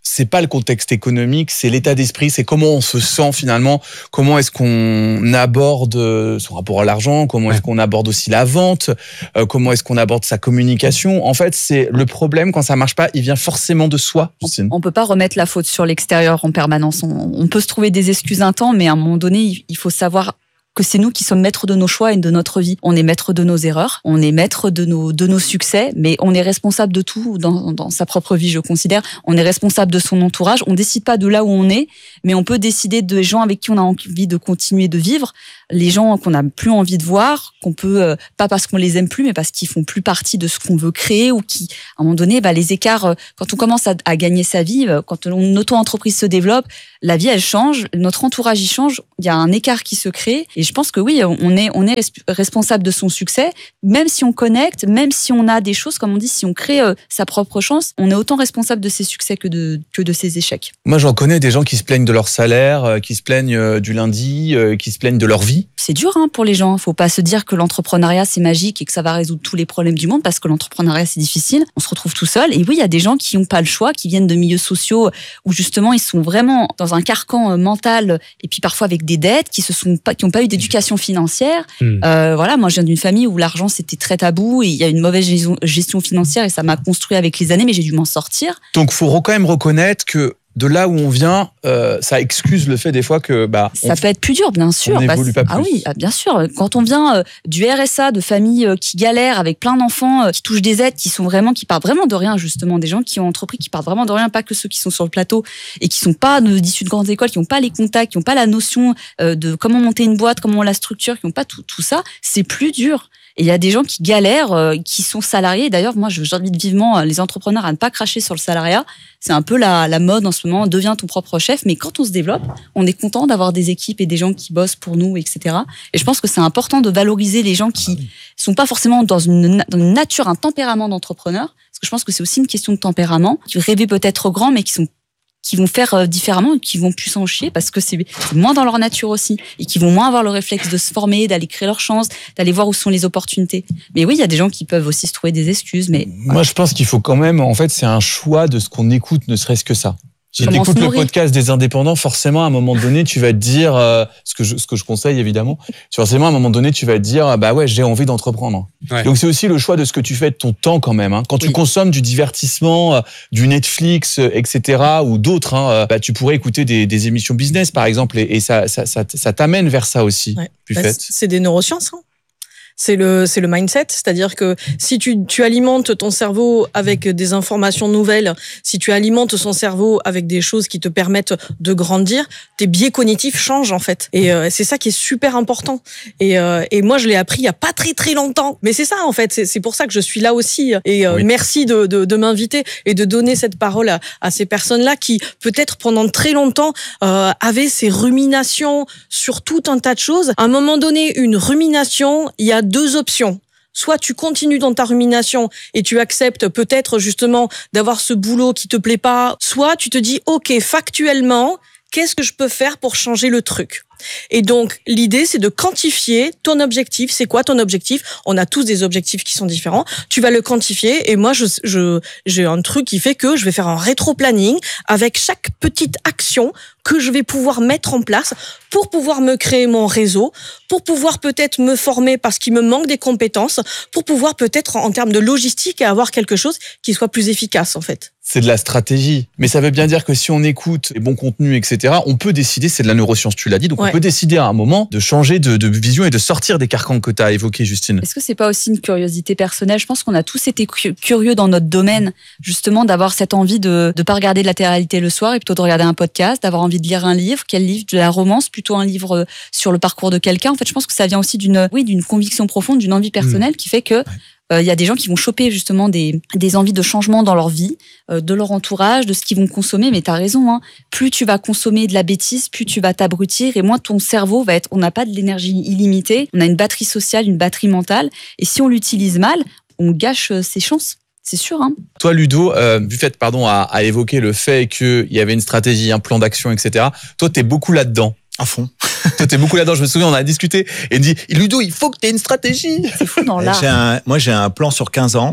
c'est pas le contexte économique, c'est l'état d'esprit, c'est comment on se sent finalement, comment est-ce qu'on aborde son rapport à l'argent, comment ouais. est-ce qu'on aborde aussi la vente, euh, comment est-ce qu'on aborde sa communication. En fait, c'est le problème quand ça marche pas, il vient forcément de soi. Justine. On peut pas remettre la faute sur l'extérieur en permanence. On, on peut se trouver des excuses un temps, mais à un moment donné, il faut savoir que c'est nous qui sommes maîtres de nos choix et de notre vie. On est maître de nos erreurs, on est maître de nos de nos succès, mais on est responsable de tout dans, dans sa propre vie, je considère. On est responsable de son entourage. On décide pas de là où on est, mais on peut décider des gens avec qui on a envie de continuer de vivre, les gens qu'on n'a plus envie de voir, qu'on peut euh, pas parce qu'on les aime plus, mais parce qu'ils font plus partie de ce qu'on veut créer ou qui, à un moment donné, bah les écarts. Euh, quand on commence à, à gagner sa vie, euh, quand une auto-entreprise se développe, la vie elle change, notre entourage y change. Il y a un écart qui se crée. Et je pense que oui, on est, on est responsable de son succès, même si on connecte, même si on a des choses, comme on dit, si on crée euh, sa propre chance, on est autant responsable de ses succès que de, que de ses échecs. Moi, j'en connais des gens qui se plaignent de leur salaire, euh, qui se plaignent euh, du lundi, euh, qui se plaignent de leur vie. C'est dur hein, pour les gens. Faut pas se dire que l'entrepreneuriat, c'est magique et que ça va résoudre tous les problèmes du monde, parce que l'entrepreneuriat, c'est difficile. On se retrouve tout seul. Et oui, il y a des gens qui n'ont pas le choix, qui viennent de milieux sociaux où justement, ils sont vraiment dans un carcan mental et puis parfois avec des dettes, qui se sont pas, qui n'ont pas eu d'éducation financière. Mmh. Euh, voilà, moi je viens d'une famille où l'argent c'était très tabou et il y a une mauvaise gestion financière et ça m'a construit avec les années, mais j'ai dû m'en sortir. Donc faut quand même reconnaître que de là où on vient, euh, ça excuse le fait des fois que bah ça on, peut être plus dur, bien sûr. On n'évolue pas plus. Ah oui, bien sûr. Quand on vient euh, du R S A, de familles euh, qui galèrent avec plein d'enfants, euh, qui touchent des aides, qui sont vraiment, qui partent vraiment de rien justement, des gens qui ont entrepris, qui partent vraiment de rien, pas que ceux qui sont sur le plateau et qui sont pas issus de grandes écoles, qui n'ont pas les contacts, qui n'ont pas la notion euh, de comment monter une boîte, comment on la structure, qui n'ont pas tout, tout ça, c'est plus dur. Et il y a des gens qui galèrent, euh, qui sont salariés. D'ailleurs, moi, j'invite vivement les entrepreneurs à ne pas cracher sur le salariat. C'est un peu la, la mode en ce moment, deviens ton propre chef. Mais quand on se développe, on est content d'avoir des équipes et des gens qui bossent pour nous, et cetera. Et je pense que c'est important de valoriser les gens qui sont pas forcément dans une, dans une nature, un tempérament d'entrepreneur. Parce que je pense que c'est aussi une question de tempérament, qui rêvent peut-être grand, mais qui sont qui vont faire différemment et qui vont plus s'en chier parce que c'est moins dans leur nature aussi et qui vont moins avoir le réflexe de se former, d'aller créer leur chance, d'aller voir où sont les opportunités. Mais oui, il y a des gens qui peuvent aussi se trouver des excuses. Mais moi, je pense qu'il faut quand même, en fait, c'est un choix de ce qu'on écoute, ne serait-ce que ça. Si tu écoutes le podcast des indépendants, forcément, à un moment donné, tu vas te dire, euh, ce que je, ce que je conseille évidemment, forcément, à un moment donné, tu vas te dire, bah ouais, j'ai envie d'entreprendre. Ouais. Donc c'est aussi le choix de ce que tu fais de ton temps quand même. Hein. Quand oui. tu consommes du divertissement, euh, du Netflix, euh, et cetera, ou d'autres, hein, bah tu pourrais écouter des, des émissions business par exemple, et, et ça, ça, ça, ça t'amène vers ça aussi. Ouais. Plus bah, fait. C'est des neurosciences. Hein. C'est le, c'est le mindset, c'est-à-dire que si tu, tu alimentes ton cerveau avec des informations nouvelles, si tu alimentes son cerveau avec des choses qui te permettent de grandir, tes biais cognitifs changent en fait. Et euh, c'est ça qui est super important. Et, euh, et moi, je l'ai appris il y a pas très très longtemps. Mais c'est ça en fait, c'est, c'est pour ça que je suis là aussi. Et euh, oui. merci de, de, de m'inviter et de donner cette parole à, à ces personnes-là qui peut-être pendant très longtemps euh, avaient ces ruminations sur tout un tas de choses. À un moment donné, une rumination, il y a deux options. Soit tu continues dans ta rumination et tu acceptes peut-être justement d'avoir ce boulot qui te plaît pas, soit tu te dis ok, factuellement, qu'est-ce que je peux faire pour changer le truc ? Et donc, l'idée, c'est de quantifier ton objectif. C'est quoi ton objectif ? On a tous des objectifs qui sont différents. Tu vas le quantifier. Et moi, je, je, j'ai un truc qui fait que je vais faire un rétro-planning avec chaque petite action que je vais pouvoir mettre en place pour pouvoir me créer mon réseau, pour pouvoir peut-être me former parce qu'il me manque des compétences, pour pouvoir peut-être, en termes de logistique, avoir quelque chose qui soit plus efficace, en fait. C'est de la stratégie. Mais ça veut bien dire que si on écoute les bons contenus, et cetera, on peut décider, c'est de la neuroscience, tu l'as dit, donc ouais. on peut décider à un moment de changer de, de vision et de sortir des carcans que tu as évoqués, Justine. Est-ce que c'est pas aussi une curiosité personnelle ? Je pense qu'on a tous été curieux dans notre domaine, justement, d'avoir cette envie de ne pas regarder de la télé-réalité le soir et plutôt de regarder un podcast, d'avoir envie de lire un livre. Quel livre ? De la romance, plutôt un livre sur le parcours de quelqu'un. En fait, je pense que ça vient aussi d'une, oui, d'une conviction profonde, d'une envie personnelle mmh. qui fait que ouais. Il euh, y a des gens qui vont choper justement des, des envies de changement dans leur vie, euh, de leur entourage, de ce qu'ils vont consommer. Mais t'as raison, hein. Plus tu vas consommer de la bêtise, plus tu vas t'abrutir et moins ton cerveau va être... On n'a pas de l'énergie illimitée, on a une batterie sociale, une batterie mentale. Et si on l'utilise mal, on gâche ses chances. C'est sûr. Hein. Toi, Ludo, euh, Buffett, pardon, a, a évoqué le fait qu'il y avait une stratégie, un plan d'action, et cetera. Toi, t'es beaucoup là-dedans. À fond. Toi, t'es beaucoup là-dedans. Je me souviens, on a discuté et il me dit, Ludo, il faut que t'aies une stratégie. C'est fou dans l'art. J'ai un, moi, j'ai un plan sur quinze ans.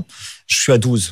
Je suis à douze.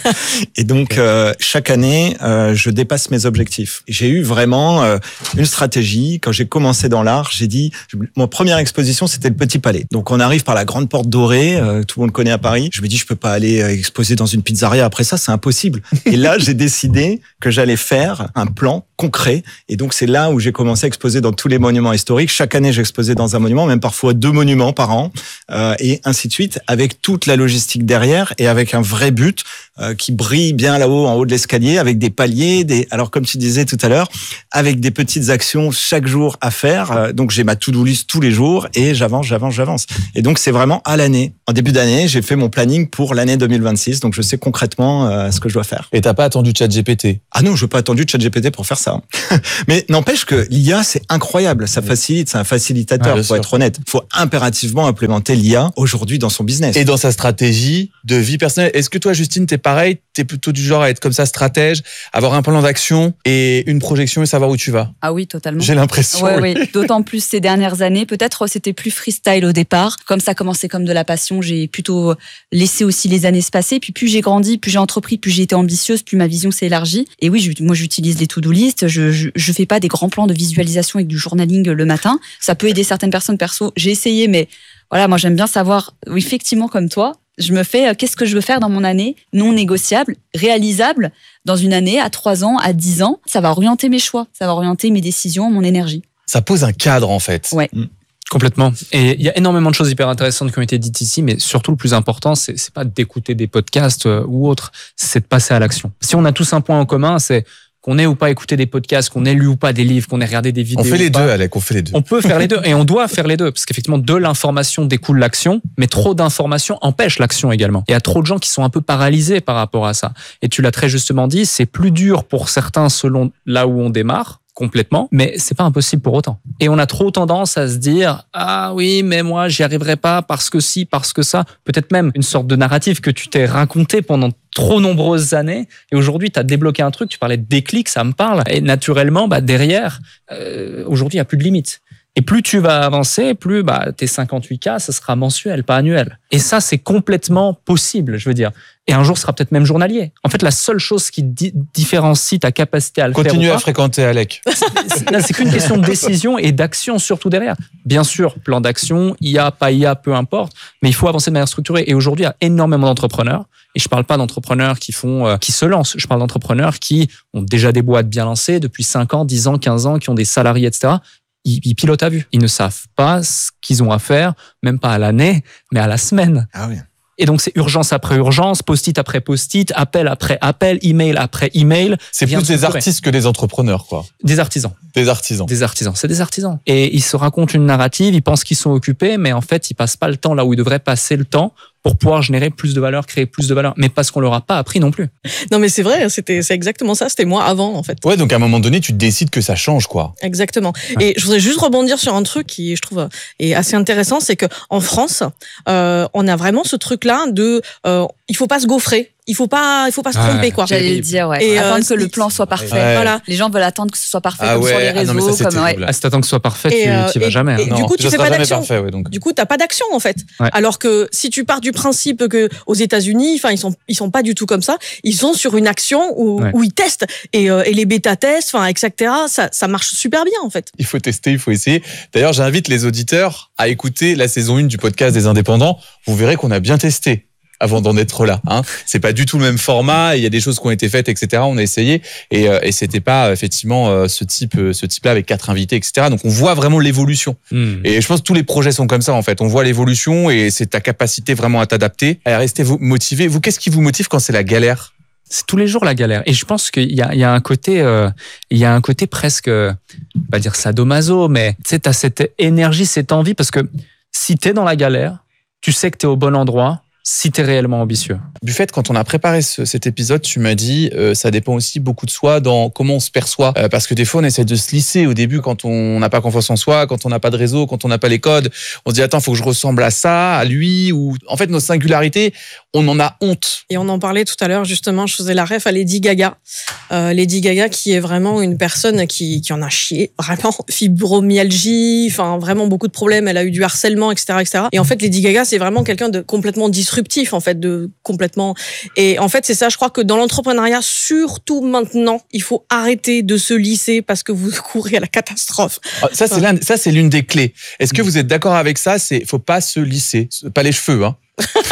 Et donc, euh, chaque année, euh, je dépasse mes objectifs. J'ai eu vraiment euh, une stratégie. Quand j'ai commencé dans l'art, j'ai dit, mon première exposition, c'était le Petit Palais. Donc, on arrive par la Grande Porte Dorée, euh, tout le monde connaît à Paris. Je me dis, je peux pas aller euh, exposer dans une pizzeria après ça, c'est impossible. Et là, j'ai décidé que j'allais faire un plan concret. Et donc, c'est là où j'ai commencé à exposer dans tous les monuments historiques. Chaque année, j'exposais dans un monument, même parfois deux monuments par an, euh, et ainsi de suite, avec toute la logistique derrière et avec un vrai but euh, qui brille bien là-haut, en haut de l'escalier, avec des paliers, des. Alors comme tu disais tout à l'heure, avec des petites actions chaque jour à faire. Euh, donc j'ai ma to-do list tous les jours et j'avance, j'avance, j'avance. Et donc c'est vraiment à l'année. En début d'année, j'ai fait mon planning pour l'année deux mille vingt-six. Donc je sais concrètement euh, ce que je dois faire. Et t'as pas attendu ChatGPT? Ah non, je n'ai pas attendu ChatGPT pour faire ça. Mais n'empêche que l'I A, c'est incroyable. Ça facilite, c'est un facilitateur. Il faut être honnête. Il faut impérativement implémenter l'I A aujourd'hui dans son business. Et dans sa stratégie de vie personnelle. Est-ce que toi, Justine, t'es pareil? T'es plutôt du genre à être comme ça, stratège, avoir un plan d'action et une projection et savoir où tu vas? Ah oui, totalement. J'ai l'impression. Ouais, oui. oui. D'autant plus ces dernières années. Peut-être c'était plus freestyle au départ. Comme ça commençait comme de la passion, j'ai plutôt laissé aussi les années se passer. Puis plus j'ai grandi, plus j'ai entrepris, plus j'ai été ambitieuse, plus ma vision s'est élargie. Et oui, je, moi j'utilise les to-do list. Je, je, je fais pas des grands plans de visualisation avec du journaling le matin. Ça peut aider certaines personnes perso. J'ai essayé, mais voilà, moi j'aime bien savoir, effectivement comme toi, je me fais euh, qu'est-ce que je veux faire dans mon année, non négociable, réalisable, dans une année, à trois ans, à dix ans. Ça va orienter mes choix, ça va orienter mes décisions, mon énergie. Ça pose un cadre en fait. Ouais. Mmh. Complètement. Et il y a énormément de choses hyper intéressantes qui ont été dites ici, mais surtout le plus important, c'est, c'est pas d'écouter des podcasts euh, ou autre, c'est de passer à l'action. Si on a tous un point en commun, c'est qu'on ait ou pas écouté des podcasts, qu'on ait lu ou pas des livres, qu'on ait regardé des vidéos. On fait les deux, Alec, on fait les deux. On peut faire les deux et on doit faire les deux parce qu'effectivement, de l'information découle l'action, mais trop d'informations empêche l'action également. Il y a trop de gens qui sont un peu paralysés par rapport à ça. Et tu l'as très justement dit, c'est plus dur pour certains selon là où on démarre. Complètement, mais c'est pas impossible pour autant. Et on a trop tendance à se dire ah oui, mais moi j'y arriverai pas parce que si, parce que ça. Peut-être même une sorte de narratif que tu t'es raconté pendant trop nombreuses années et aujourd'hui tu as débloqué un truc. Tu parlais de déclic, ça me parle. Et naturellement, bah derrière, euh, aujourd'hui il y a plus de limites. Et plus tu vas avancer, plus bah, tes cinquante-huit K, ça sera mensuel, pas annuel. Et ça, c'est complètement possible, je veux dire. Et un jour, ce sera peut-être même journalier. En fait, la seule chose qui di- différencie ta capacité à le Continue faire Continue à pas, fréquenter Alec. C'est, c'est, c'est qu'une question de décision et d'action surtout derrière. Bien sûr, plan d'action, I A, pas I A, peu importe. Mais il faut avancer de manière structurée. Et aujourd'hui, il y a énormément d'entrepreneurs. Et je parle pas d'entrepreneurs qui font, euh, qui se lancent. Je parle d'entrepreneurs qui ont déjà des boîtes bien lancées depuis cinq ans, dix ans, quinze ans, qui ont des salariés, et cetera. Ils, ils pilotent à vue. Ils ne savent pas ce qu'ils ont à faire, même pas à l'année, mais à la semaine. Ah oui. Et donc, c'est urgence après urgence, post-it après post-it, appel après appel, email après email. C'est plus des artistes que des entrepreneurs, quoi. Des artisans. Des artisans. Des artisans. C'est des artisans. Et ils se racontent une narrative, ils pensent qu'ils sont occupés, mais en fait, ils passent pas le temps là où ils devraient passer le temps pour pouvoir générer plus de valeur, créer plus de valeur. Mais parce qu'on leur a pas appris non plus. Non, mais c'est vrai, c'était, c'est exactement ça. C'était moi avant, en fait. Ouais, donc à un moment donné, tu décides que ça change, quoi. Exactement. Ouais. Et je voudrais juste rebondir sur un truc qui, je trouve, est assez intéressant, c'est que en France, euh, on a vraiment ce truc-là de, euh, il faut pas se gaufrer. Il faut pas, il faut pas se tromper, quoi. J'allais le dire, ouais. Et attendre euh, que le plan soit parfait. Ouais. Voilà. Les gens veulent attendre que ce soit parfait, ah comme ouais. sur les réseaux. Ah non, ça, comme, ouais. Ah, si t'attends que ce soit parfait, et tu, euh, tu y vas et, jamais. Et non, du coup, tu fais pas d'action. Parfait, ouais, donc. Du coup, t'as pas d'action, en fait. Ouais. Alors que si tu pars du principe que aux États-Unis, enfin, ils sont, ils sont pas du tout comme ça. Ils sont sur une action où, ouais. où ils testent et, euh, et les bêta-tests, enfin, et cetera. Ça, ça marche super bien, en fait. Il faut tester, il faut essayer. D'ailleurs, j'invite les auditeurs à écouter la saison un du podcast des Indépendants. Vous verrez qu'on a bien testé avant d'en être là. Hein. C'est pas du tout le même format. Il y a des choses qui ont été faites, et cetera. On a essayé et, euh, et c'était pas effectivement euh, ce type, euh, ce type-là avec quatre invités, et cetera. Donc on voit vraiment l'évolution. Mmh. Et je pense que tous les projets sont comme ça en fait. On voit l'évolution et c'est ta capacité vraiment à t'adapter, à rester motivé. Vous, qu'est-ce qui vous motive quand c'est la galère ? C'est tous les jours la galère. Et je pense qu'il y a, il y a un côté, euh, il y a un côté presque, euh, pas dire sadomaso, mais tu sais, t'as cette énergie, cette envie, parce que si t'es dans la galère, tu sais que t'es au bon endroit. Si t'es réellement ambitieux. Buffett, quand on a préparé ce, cet épisode, tu m'as dit euh, ça dépend aussi beaucoup de soi dans comment on se perçoit. Euh, parce que des fois, on essaie de se lisser au début quand on n'a pas confiance en soi, quand on n'a pas de réseau, quand on n'a pas les codes. On se dit attends, faut que je ressemble à ça, à lui. Ou en fait, nos singularités, on en a honte. Et on en parlait tout à l'heure, justement, je faisais la ref à Lady Gaga. Euh, Lady Gaga qui est vraiment une personne qui, qui en a chié, vraiment, fibromyalgie, enfin vraiment beaucoup de problèmes, elle a eu du harcèlement, et cetera, et cetera. Et en fait, Lady Gaga, c'est vraiment quelqu'un de complètement disruptif, en fait, de complètement... Et en fait, c'est ça, je crois que dans l'entrepreneuriat, surtout maintenant, il faut arrêter de se lisser parce que vous courez à la catastrophe. Ça, c'est, l'un, ça, c'est l'une des clés. Est-ce que vous êtes d'accord avec ça? C'est, faut pas se lisser. Pas les cheveux, hein.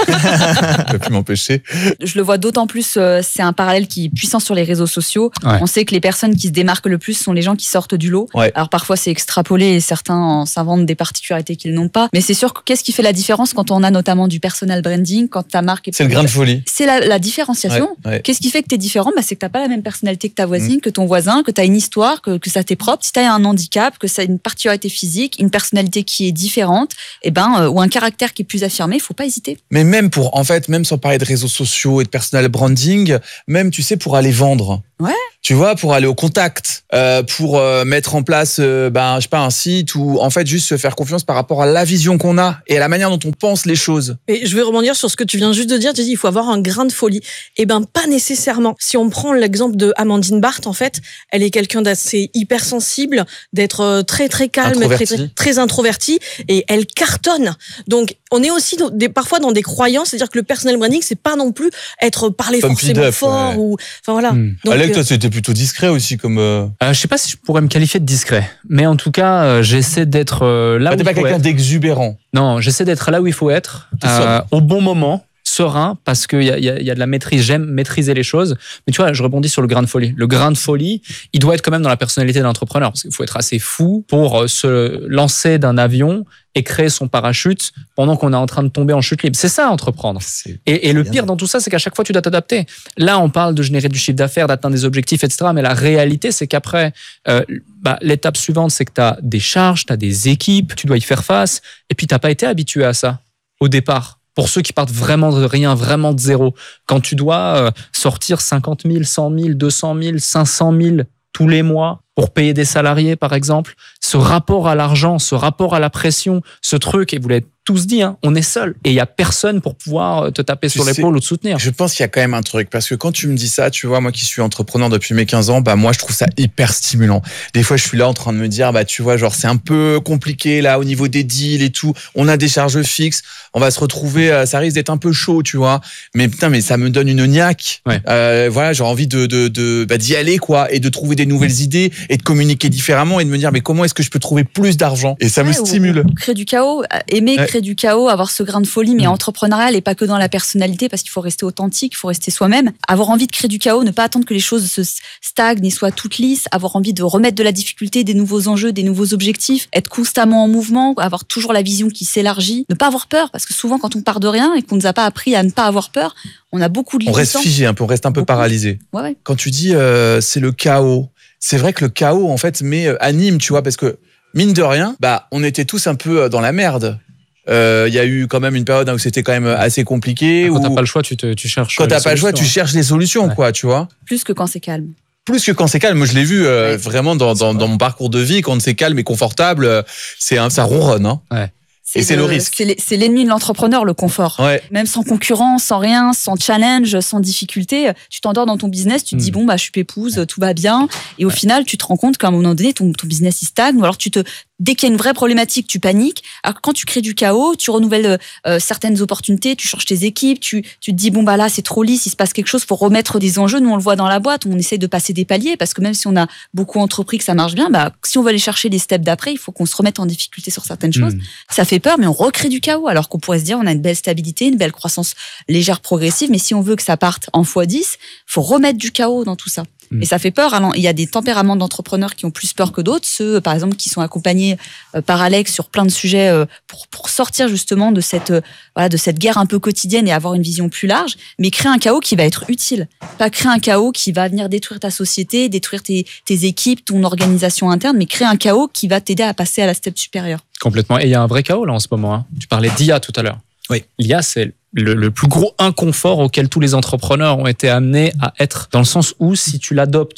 Je peux plus m'empêcher. Je le vois d'autant plus, euh, c'est un parallèle qui est puissant sur les réseaux sociaux. Ouais. On sait que les personnes qui se démarquent le plus sont les gens qui sortent du lot. Ouais. Alors parfois c'est extrapolé et certains en s'inventent des particularités qu'ils n'ont pas. Mais c'est sûr que qu'est-ce qui fait la différence quand on a notamment du personal branding, quand ta marque est... C'est le grain de folie. C'est la, la différenciation. Ouais, ouais. Qu'est-ce qui fait que t'es différent? Bah, c'est que t'as pas la même personnalité que ta voisine, mmh. que ton voisin, que t'as une histoire, que, que ça t'est propre. Si t'as un handicap, que ça a une particularité physique, une personnalité qui est différente, et ben, euh, ou un caractère qui est plus affirmé, faut pas hésiter. Mais même pour, en fait, même sans parler de réseaux sociaux et de personal branding, même, tu sais, pour aller vendre. Ouais. Tu vois, pour aller au contact, euh, pour euh, mettre en place, euh, ben, je sais pas, un site ou en fait juste se faire confiance par rapport à la vision qu'on a et à la manière dont on pense les choses. Et je vais rebondir sur ce que tu viens juste de dire. Tu dis, il faut avoir un grain de folie. Eh ben, pas nécessairement. Si on prend l'exemple de Amandine Barthes, en fait, elle est quelqu'un d'assez hypersensible, d'être très très calme, très, très très introvertie, et elle cartonne. Donc, on est aussi dans des, parfois dans des croyances, c'est-à-dire que le personal branding, c'est pas non plus être parler Comme forcément up, fort ouais. ou, enfin voilà. Hmm. Donc, Alec, toi, c'était plutôt discret aussi comme. Euh... Euh, je sais pas si je pourrais me qualifier de discret, mais en tout cas, euh, j'essaie d'être euh, là. Bah, où t'es il pas faut quelqu'un être. d'exubérant. Non, j'essaie d'être là où il faut être, euh, au bon moment. Serein, parce qu'il y a, y, a, y a de la maîtrise, j'aime maîtriser les choses. Mais tu vois, je rebondis sur le grain de folie. Le grain de folie, il doit être quand même dans la personnalité de l'entrepreneur, parce qu'il faut être assez fou pour se lancer d'un avion et créer son parachute pendant qu'on est en train de tomber en chute libre. C'est ça, entreprendre. C'est et, et le pire dans tout ça, c'est qu'à chaque fois, tu dois t'adapter. Là, on parle de générer du chiffre d'affaires, d'atteindre des objectifs, et cetera. Mais la réalité, c'est qu'après, euh, bah, l'étape suivante, c'est que tu as des charges, tu as des équipes, tu dois y faire face, et puis tu n'as pas été habitué à ça au départ. Pour ceux qui partent vraiment de rien, vraiment de zéro, quand tu dois sortir cinquante mille, cent mille, deux cent mille, cinq cent mille tous les mois pour payer des salariés, par exemple, ce rapport à l'argent, ce rapport à la pression, ce truc, et vous l'avez tous dit, hein, on est seul. Et il n'y a personne pour pouvoir te taper tu sur sais, l'épaule ou te soutenir. Je pense qu'il y a quand même un truc, parce que quand tu me dis ça, tu vois, moi qui suis entrepreneur depuis mes quinze ans, bah moi je trouve ça hyper stimulant. Des fois je suis là en train de me dire, bah tu vois, genre c'est un peu compliqué là au niveau des deals et tout, on a des charges fixes, on va se retrouver, ça risque d'être un peu chaud, tu vois. Mais putain, mais ça me donne une niaque. Ouais. Euh, voilà, j'ai envie de, de, de bah, d'y aller quoi, et de trouver des nouvelles mmh. idées et de communiquer différemment et de me dire, mais comment est-ce que je peux trouver plus d'argent? Et ça ouais, me stimule. Ou, ou créer du chaos, aimer ouais. créer du chaos, avoir ce grain de folie, mais mmh. entrepreneurial et pas que dans la personnalité, parce qu'il faut rester authentique, il faut rester soi-même. Avoir envie de créer du chaos, ne pas attendre que les choses se stagnent et soient toutes lisses, avoir envie de remettre de la difficulté, des nouveaux enjeux, des nouveaux objectifs, être constamment en mouvement, avoir toujours la vision qui s'élargit, ne pas avoir peur, parce que souvent quand on part de rien et qu'on nous a pas appris à ne pas avoir peur, on a beaucoup de limitants. On reste figé un peu, on reste un peu beaucoup. paralysé. Ouais, ouais. Quand tu dis euh, c'est le chaos, c'est vrai que le chaos en fait mais euh, anime, tu vois, parce que mine de rien, bah on était tous un peu dans la merde. Il euh, y a eu quand même une période où c'était quand même assez compliqué. Quand où... t'as pas le choix, tu, te, tu cherches. Quand t'as pas le choix, tu cherches les solutions, ouais. quoi, tu vois. Plus que quand c'est calme. Plus que quand c'est calme. Moi, je l'ai vu euh, ouais. vraiment dans, dans, dans mon parcours de vie. Quand c'est calme et confortable, c'est un, ça ronronne. Hein. Ouais. C'est et c'est le, le risque. C'est, c'est l'ennemi de l'entrepreneur, le confort. Ouais. Même sans concurrence, sans rien, sans challenge, sans difficulté, tu t'endors dans ton business, tu te mmh. dis bon bah je suis pépouse, tout va bien, et au ouais. final tu te rends compte qu'à un moment donné ton, ton business il stagne, ou alors tu te dès qu'il y a une vraie problématique, tu paniques. Alors quand tu crées du chaos, tu renouvelles euh, certaines opportunités, tu changes tes équipes, tu, tu te dis bon bah là c'est trop lisse, il se passe quelque chose, faut remettre des enjeux. Nous on le voit dans la boîte, on essaie de passer des paliers parce que même si on a beaucoup entrepris que ça marche bien, bah si on veut aller chercher les steps d'après, il faut qu'on se remette en difficulté sur certaines choses. Mmh. Ça fait peur, mais on recrée du chaos alors qu'on pourrait se dire on a une belle stabilité, une belle croissance légère progressive, mais si on veut que ça parte en fois dix, faut remettre du chaos dans tout ça. Et ça fait peur. Alors, il y a des tempéraments d'entrepreneurs qui ont plus peur que d'autres. Ceux, par exemple, qui sont accompagnés par Alex sur plein de sujets pour, pour sortir justement de cette, voilà, de cette guerre un peu quotidienne et avoir une vision plus large. Mais créer un chaos qui va être utile. Pas créer un chaos qui va venir détruire ta société, détruire tes, tes équipes, ton organisation interne, mais créer un chaos qui va t'aider à passer à la step supérieure. Complètement. Et il y a un vrai chaos là en ce moment. Hein. Tu parlais d'I A tout à l'heure. Oui. L'I A, c'est le, le plus gros inconfort auquel tous les entrepreneurs ont été amenés à être, dans le sens où si tu l'adoptes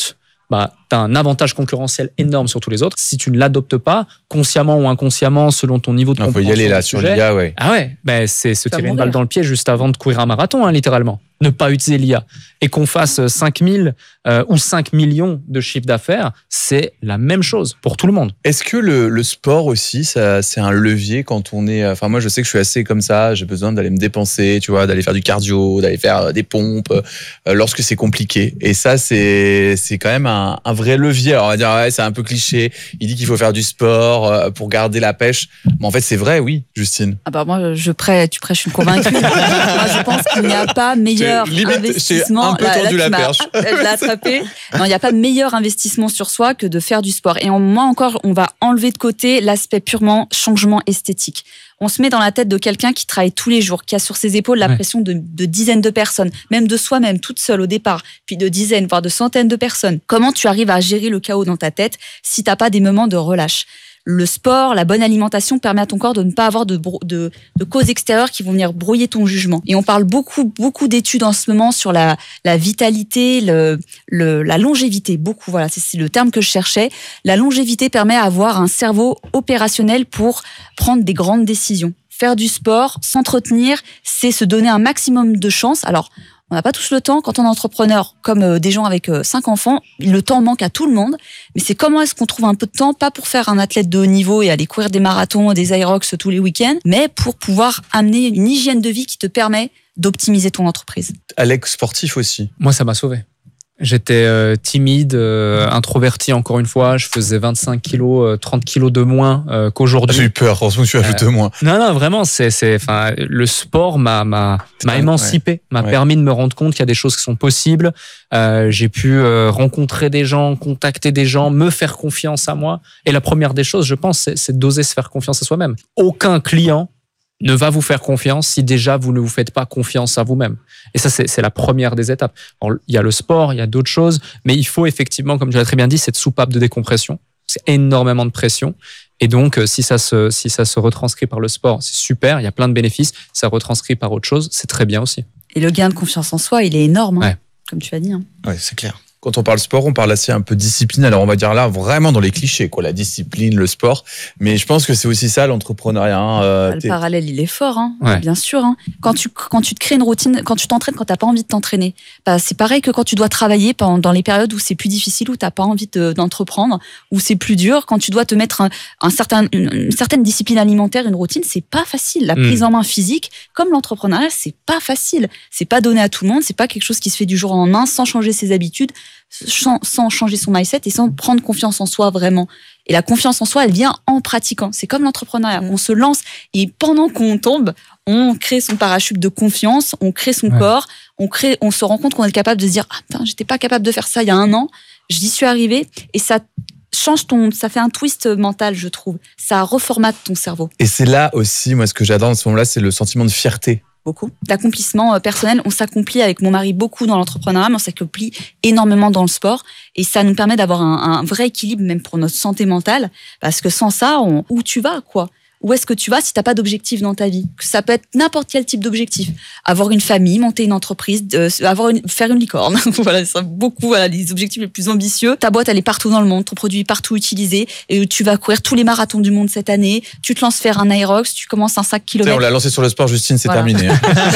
bah, tu as un avantage concurrentiel énorme sur tous les autres. Si tu ne l'adoptes pas, consciemment ou inconsciemment, selon ton niveau de Il faut compréhension y aller là, du sur sujet, l'I A, ouais. Ah ouais, bah, c'est se Ça tirer une mourir. balle dans le pied juste avant de courir un marathon, hein, littéralement. Ne pas utiliser l'I A. Et qu'on fasse cinq mille euh, ou cinq millions de chiffre d'affaires, c'est la même chose pour tout le monde. Est-ce que le, le sport aussi, ça, c'est un levier quand on est... Enfin, moi, je sais que je suis assez comme ça. J'ai besoin d'aller me dépenser, tu vois, d'aller faire du cardio, d'aller faire des pompes euh, lorsque c'est compliqué. Et ça, c'est, c'est quand même un, un vrai levier. Alors, on va dire, ouais, c'est un peu cliché. Il dit qu'il faut faire du sport euh, pour garder la pêche. Mais en fait, c'est vrai, oui, Justine. Ah bah moi, je prêche, tu prêches une convaincue. Moi, je pense qu'il n'y a pas meilleur J'ai limite- investissement. j'ai un peu Là- là, tendu tu la m'as- perche. Je l'ai attrapé. Non, il n'y a pas meilleur investissement sur soi que de faire du sport. Et en, moi encore, on va enlever de côté l'aspect purement changement esthétique. On se met dans la tête de quelqu'un qui travaille tous les jours, qui a sur ses épaules la Ouais. pression de, de dizaines de personnes, même de soi-même, toute seule au départ, puis de dizaines, voire de centaines de personnes. Comment tu arrives à gérer le chaos dans ta tête si t'as pas des moments de relâche? Le sport, la bonne alimentation permet à ton corps de ne pas avoir de, brou- de, de causes extérieures qui vont venir brouiller ton jugement. Et on parle beaucoup, beaucoup d'études en ce moment sur la, la vitalité, le, le, la longévité. Beaucoup, voilà, c'est, c'est le terme que je cherchais. La longévité permet à avoir un cerveau opérationnel pour prendre des grandes décisions. Faire du sport, s'entretenir, c'est se donner un maximum de chance. Alors, on n'a pas tous le temps. Quand on est entrepreneur, comme euh, des gens avec euh, cinq enfants, le temps manque à tout le monde. Mais c'est comment est-ce qu'on trouve un peu de temps, pas pour faire un athlète de haut niveau et aller courir des marathons, des Aerox tous les week-ends, mais pour pouvoir amener une hygiène de vie qui te permet d'optimiser ton entreprise. Alex, sportif aussi. Moi, ça m'a sauvé. J'étais euh, timide, euh, introverti encore une fois. Je faisais vingt-cinq kilos, euh, trente kilos de moins euh, qu'aujourd'hui. J'ai eu peur, heureusement que tu as ajouté Euh, moins. Non, non, vraiment, c'est, c'est, enfin, le sport m'a, m'a, m'a un- émancipé, m'a ouais. permis de me rendre compte qu'il y a des choses qui sont possibles. Euh, j'ai pu euh, rencontrer des gens, contacter des gens, me faire confiance à moi. Et la première des choses, je pense, c'est, c'est d'oser se faire confiance à soi-même. Aucun client ne va vous faire confiance si déjà vous ne vous faites pas confiance à vous-même. Et ça, c'est, c'est la première des étapes. Alors, il y a le sport, il y a d'autres choses, mais il faut effectivement, comme tu l'as très bien dit, cette soupape de décompression. C'est énormément de pression. Et donc, euh, si ça se, si ça se retranscrit par le sport, c'est super, il y a plein de bénéfices. Ça retranscrit par autre chose, c'est très bien aussi. Et le gain de confiance en soi, il est énorme, hein, Ouais. comme tu as dit. Hein. Ouais, c'est clair. Quand on parle sport, on parle assez un peu discipline. Alors, on va dire là, vraiment dans les clichés, quoi, la discipline, le sport. Mais je pense que c'est aussi ça, l'entrepreneuriat. Hein. Euh, Le t'es- parallèle, il est fort, hein, Ouais. bien sûr. Hein. Quand tu quand tu te crées une routine, quand tu t'entraînes, quand t'as pas envie de t'entraîner, bah, c'est pareil que quand tu dois travailler pendant dans les périodes où c'est plus difficile, où t'as pas envie de- d'entreprendre, où c'est plus dur. Quand tu dois te mettre un, un certain une, une certaine discipline alimentaire, une routine, c'est pas facile. La Mm. prise en main physique, comme l'entrepreneuriat, c'est pas facile. C'est pas donné à tout le monde. C'est pas quelque chose qui se fait du jour au lendemain sans changer ses habitudes, sans, sans changer son mindset et sans prendre confiance en soi vraiment. Et la confiance en soi, elle vient en pratiquant. C'est comme l'entrepreneuriat. On se lance et pendant qu'on tombe, on crée son parachute de confiance, on crée son Ouais. corps, on crée, on se rend compte qu'on est capable de se dire, ah, putain, j'étais pas capable de faire ça il y a un an, j'y suis arrivé et ça change ton, ça fait un twist mental, je trouve. Ça reformate ton cerveau. Et c'est là aussi, moi, ce que j'adore dans ce moment-là, c'est le sentiment de fierté. Beaucoup. D'accomplissement euh, personnel. On s'accomplit avec mon mari beaucoup dans l'entrepreneuriat, mais on s'accomplit énormément dans le sport. Et ça nous permet d'avoir un, un vrai équilibre, même pour notre santé mentale. Parce que sans ça, on, où tu vas, quoi? Où est-ce que tu vas si t'as pas d'objectif dans ta vie? Ça peut être n'importe quel type d'objectif. Avoir une famille, monter une entreprise, euh, avoir une, faire une licorne. Voilà, ça beaucoup, voilà, les objectifs les plus ambitieux. Ta boîte, elle est partout dans le monde, ton produit est partout utilisé. Et tu vas courir tous les marathons du monde cette année. Tu te lances faire un Aerox, tu commences un cinq Tu sais, on kilomètres. l'a lancé sur le sport, Justine, c'est Voilà. terminé.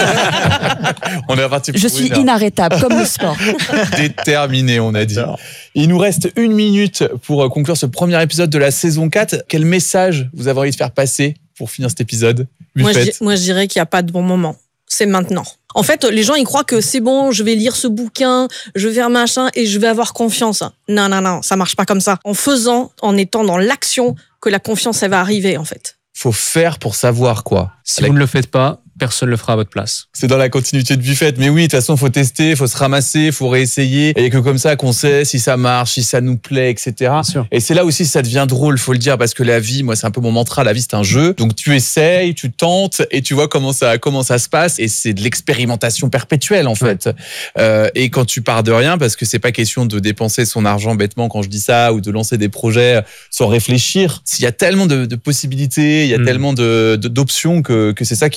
On est reparti pour Je suis une heure. inarrêtable, comme le sport. Déterminé, on a dit. Il nous reste une minute pour conclure ce premier épisode de la saison quatre. Quel message vous avez envie de faire passer pour finir cet épisode? Moi je, Buffett. di- moi, je dirais qu'il n'y a pas de bon moment. C'est maintenant. En fait, les gens, ils croient que c'est bon, je vais lire ce bouquin, je vais faire machin et je vais avoir confiance. Non, non, non, ça marche pas comme ça. En faisant, en étant dans l'action, que la confiance, elle va arriver, en fait. Faut faire pour savoir, quoi. Si vous ne le faites pas, personne ne le fera à votre place. C'est dans la continuité de Buffett. Mais oui, de toute façon, faut tester, faut se ramasser, faut réessayer. Et il y a que comme ça qu'on sait si ça marche, si ça nous plaît, et cetera. Bien sûr. Et c'est là aussi ça devient drôle, faut le dire, parce que la vie, moi, c'est un peu mon mantra. La vie, c'est un jeu. Donc tu essayes, tu tentes, et tu vois comment ça, comment ça se passe. Et c'est de l'expérimentation perpétuelle, en fait. Euh, et quand tu pars de rien, parce que c'est pas question de dépenser son argent bêtement quand je dis ça, ou de lancer des projets sans réfléchir. Il y a tellement de, de possibilités, il y a Mm. tellement de, de- d'options que, que c'est ça qui est passionnant.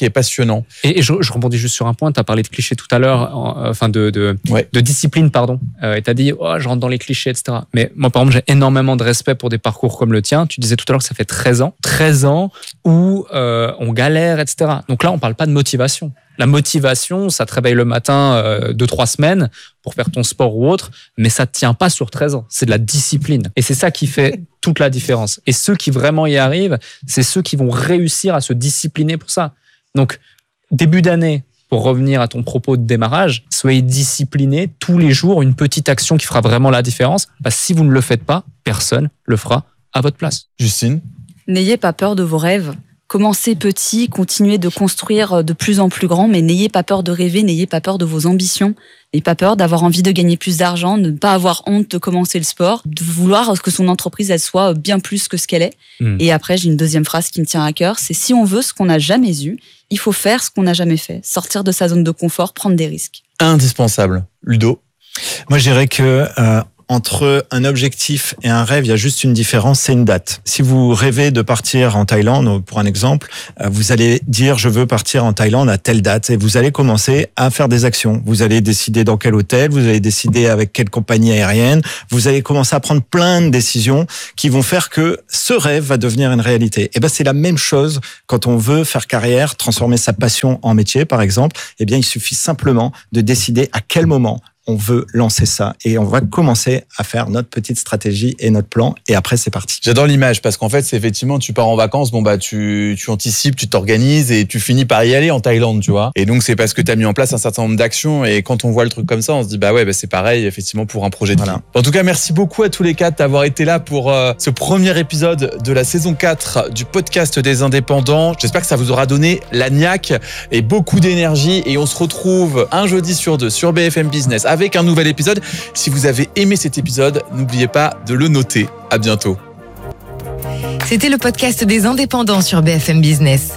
impressionnant. Et, et je, je rebondis juste sur un point. Tu as parlé de clichés tout à l'heure, en, enfin de, de, ouais. de discipline, pardon. Euh, et tu as dit, oh, je rentre dans les clichés, et cetera. Mais moi, par exemple, j'ai énormément de respect pour des parcours comme le tien. Tu disais tout à l'heure que ça fait treize ans. treize ans où euh, on galère, et cetera. Donc là, on parle pas de motivation. La motivation, ça te réveille le matin euh, deux, trois semaines pour faire ton sport ou autre, mais ça ne tient pas sur treize ans. C'est de la discipline. Et c'est ça qui fait toute la différence. Et ceux qui vraiment y arrivent, c'est ceux qui vont réussir à se discipliner pour ça. Donc, début d'année, pour revenir à ton propos de démarrage, soyez disciplinés tous les jours, une petite action qui fera vraiment la différence. Bah, si vous ne le faites pas, personne le fera à votre place. Justine ? N'ayez pas peur de vos rêves. Commencez petit, continuez de construire de plus en plus grand, mais n'ayez pas peur de rêver, n'ayez pas peur de vos ambitions, n'ayez pas peur d'avoir envie de gagner plus d'argent, de ne pas avoir honte de commencer le sport, de vouloir que son entreprise elle soit bien plus que ce qu'elle est. Mmh. Et après, j'ai une deuxième phrase qui me tient à cœur, c'est si on veut ce qu'on n'a jamais eu, il faut faire ce qu'on n'a jamais fait, sortir de sa zone de confort, prendre des risques. Indispensable. Ludo ? Moi, je dirais que euh, entre un objectif et un rêve, il y a juste une différence, c'est une date. Si vous rêvez de partir en Thaïlande, pour un exemple, vous allez dire je veux partir en Thaïlande à telle date et vous allez commencer à faire des actions. Vous allez décider dans quel hôtel, vous allez décider avec quelle compagnie aérienne, vous allez commencer à prendre plein de décisions qui vont faire que ce rêve va devenir une réalité. Et ben c'est la même chose quand on veut faire carrière, transformer sa passion en métier par exemple, eh bien il suffit simplement de décider à quel moment on veut lancer ça et on va commencer à faire notre petite stratégie et notre plan et après c'est parti. J'adore l'image parce qu'en fait c'est effectivement tu pars en vacances, bon bah tu tu anticipes, tu t'organises et tu finis par y aller en Thaïlande, tu vois. Et donc c'est parce que tu as mis en place un certain nombre d'actions et quand on voit le truc comme ça, on se dit bah ouais, bah c'est pareil effectivement pour un projet de vie. Voilà. En tout cas, merci beaucoup à tous les quatre d'avoir été là pour euh, ce premier épisode de la saison quatre du podcast des indépendants. J'espère que ça vous aura donné la niaque et beaucoup d'énergie et on se retrouve un jeudi sur deux sur B F M Business avec un nouvel épisode. Si vous avez aimé cet épisode, n'oubliez pas de le noter. À bientôt. C'était le podcast des indépendants sur B F M Business.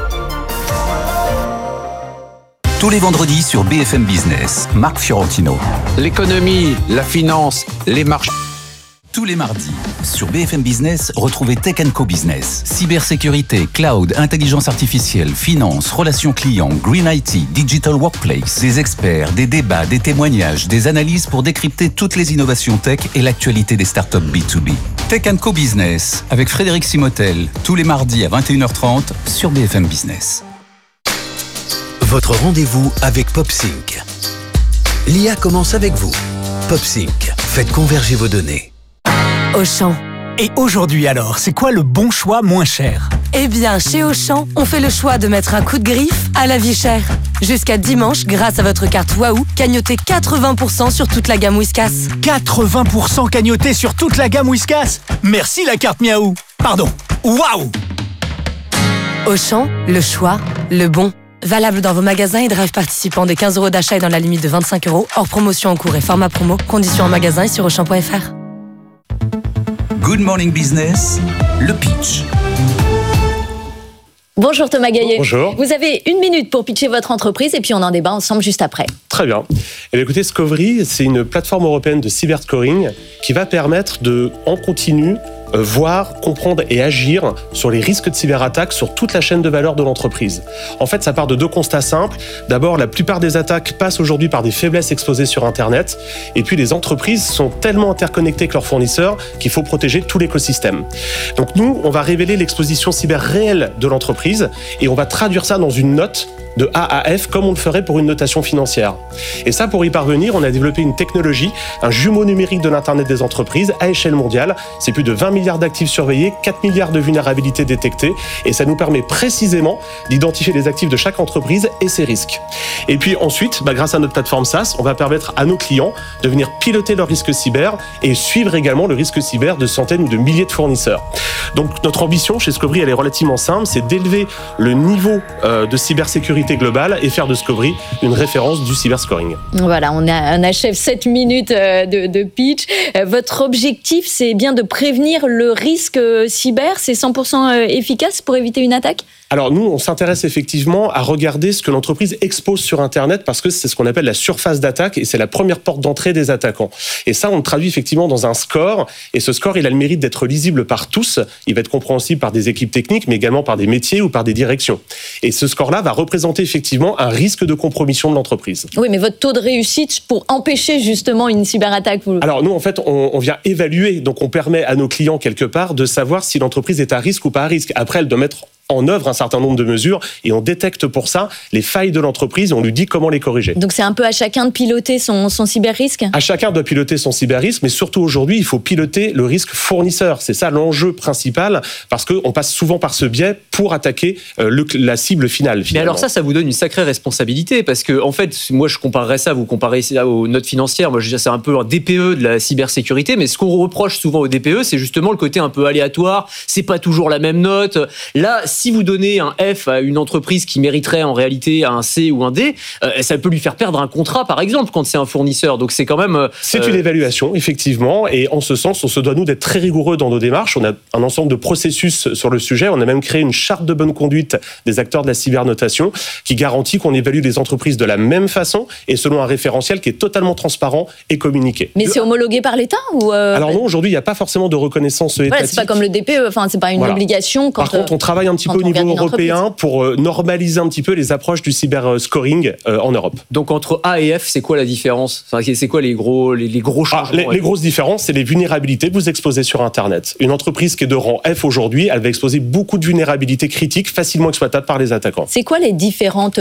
Tous les vendredis sur B F M Business, Marc Fiorentino. L'économie, la finance, les marchés. Tous les mardis, sur B F M Business, retrouvez Tech and Co Business. Cybersécurité, cloud, intelligence artificielle, finance, relations clients, green I T, digital workplace. Des experts, des débats, des témoignages, des analyses pour décrypter toutes les innovations tech et l'actualité des startups B deux B. Tech and Co Business, avec Frédéric Simotel, tous les mardis à vingt et une heures trente sur B F M Business. Votre rendez-vous avec PopSync. L'I A commence avec vous. PopSync, faites converger vos données. Auchan. Et aujourd'hui alors, c'est quoi le bon choix moins cher ? Eh bien, chez Auchan, on fait le choix de mettre un coup de griffe à la vie chère. Jusqu'à dimanche, grâce à votre carte Waouh, cagnotez quatre-vingts pour cent sur toute la gamme Whiskas. quatre-vingts pour cent cagnotés sur toute la gamme Whiskas ? Merci la carte Miaou. Pardon, Waouh. Auchan, le choix, le bon. Valable dans vos magasins et drive participants des quinze euros d'achat et dans la limite de vingt-cinq euros, hors promotion en cours et format promo. Conditions en magasin et sur auchan point f r. Good Morning Business, le pitch. Bonjour Thomas Gaillet. Bonjour. Vous avez une minute pour pitcher votre entreprise et puis on en débat ensemble juste après. Très bien. Et bien écoutez, Scovery, c'est une plateforme européenne de cyberscoring qui va permettre de, en continu, euh, voir, comprendre et agir sur les risques de cyberattaques sur toute la chaîne de valeur de l'entreprise. En fait, ça part de deux constats simples. D'abord, la plupart des attaques passent aujourd'hui par des faiblesses exposées sur Internet. Et puis, les entreprises sont tellement interconnectées avec leurs fournisseurs qu'il faut protéger tout l'écosystème. Donc nous, on va révéler l'exposition cyber réelle de l'entreprise et on va traduire ça dans une note de A à F comme on le ferait pour une notation financière. Et ça, pour y parvenir, on a développé une technologie, un jumeau numérique de l'Internet des entreprises à échelle mondiale. C'est plus de vingt milliards d'actifs surveillés, quatre milliards de vulnérabilités détectées et ça nous permet précisément d'identifier les actifs de chaque entreprise et ses risques. Et puis ensuite, bah, grâce à notre plateforme SaaS, on va permettre à nos clients de venir piloter leurs risques cyber et suivre également le risque cyber de centaines ou de milliers de fournisseurs. Donc notre ambition chez Scovery, elle est relativement simple, c'est d'élever le niveau euh, de cybersécurité globale et faire de Scovery une référence du cyberscoring. Voilà, on, a, on achève sept minutes de, de pitch. Votre objectif, c'est bien de prévenir le risque cyber, c'est cent pour cent efficace pour éviter une attaque ? Alors nous, on s'intéresse effectivement à regarder ce que l'entreprise expose sur Internet parce que c'est ce qu'on appelle la surface d'attaque et c'est la première porte d'entrée des attaquants. Et ça, on le traduit effectivement dans un score. Et ce score, il a le mérite d'être lisible par tous. Il va être compréhensible par des équipes techniques, mais également par des métiers ou par des directions. Et ce score-là va représenter effectivement un risque de compromission de l'entreprise. Oui, mais votre taux de réussite pour empêcher justement une cyberattaque vous... Alors nous, en fait, on, on vient évaluer. Donc on permet à nos clients quelque part de savoir si l'entreprise est à risque ou pas à risque. Après, elle doit mettre en œuvre un certain nombre de mesures et on détecte pour ça les failles de l'entreprise et on lui dit comment les corriger. Donc c'est un peu à chacun de piloter son, son cyber-risque ? À chacun doit piloter son cyber-risque, mais surtout aujourd'hui, il faut piloter le risque fournisseur. C'est ça l'enjeu principal parce qu'on passe souvent par ce biais pour attaquer euh, le, la cible finale. Finalement. Mais alors ça, ça vous donne une sacrée responsabilité parce que en fait, moi je comparerais ça, vous comparez ça aux notes financières, moi je dirais c'est un peu un D P E de la cybersécurité, mais ce qu'on reproche souvent au D P E, c'est justement le côté un peu aléatoire, c'est pas toujours la même note. Là, si vous donnez un F à une entreprise qui mériterait en réalité un C ou un D, euh, ça peut lui faire perdre un contrat, par exemple, quand c'est un fournisseur. Donc c'est quand même... Euh, c'est une évaluation, effectivement. Et en ce sens, on se doit, nous, d'être très rigoureux dans nos démarches. On a un ensemble de processus sur le sujet. On a même créé une charte de bonne conduite des acteurs de la cybernotation qui garantit qu'on évalue les entreprises de la même façon et selon un référentiel qui est totalement transparent et communiqué. Mais c'est homologué par l'État ou euh... Alors non, aujourd'hui, il n'y a pas forcément de reconnaissance étatique. Voilà, c'est pas comme le D P E, enfin, c'est pas une voilà. obligation. Quand, par contre, on travaille un petit peu au niveau européen pour euh, normaliser un petit peu les approches du cyber-scoring euh, en Europe. Donc entre A et F, c'est quoi la différence ? Enfin, c'est quoi les gros, les, les gros changements ? ah, les, ouais. les grosses différences, c'est les vulnérabilités que vous exposez sur Internet. Une entreprise qui est de rang F aujourd'hui, elle va exposer beaucoup de vulnérabilités critiques facilement exploitables par les attaquants. C'est quoi les différentes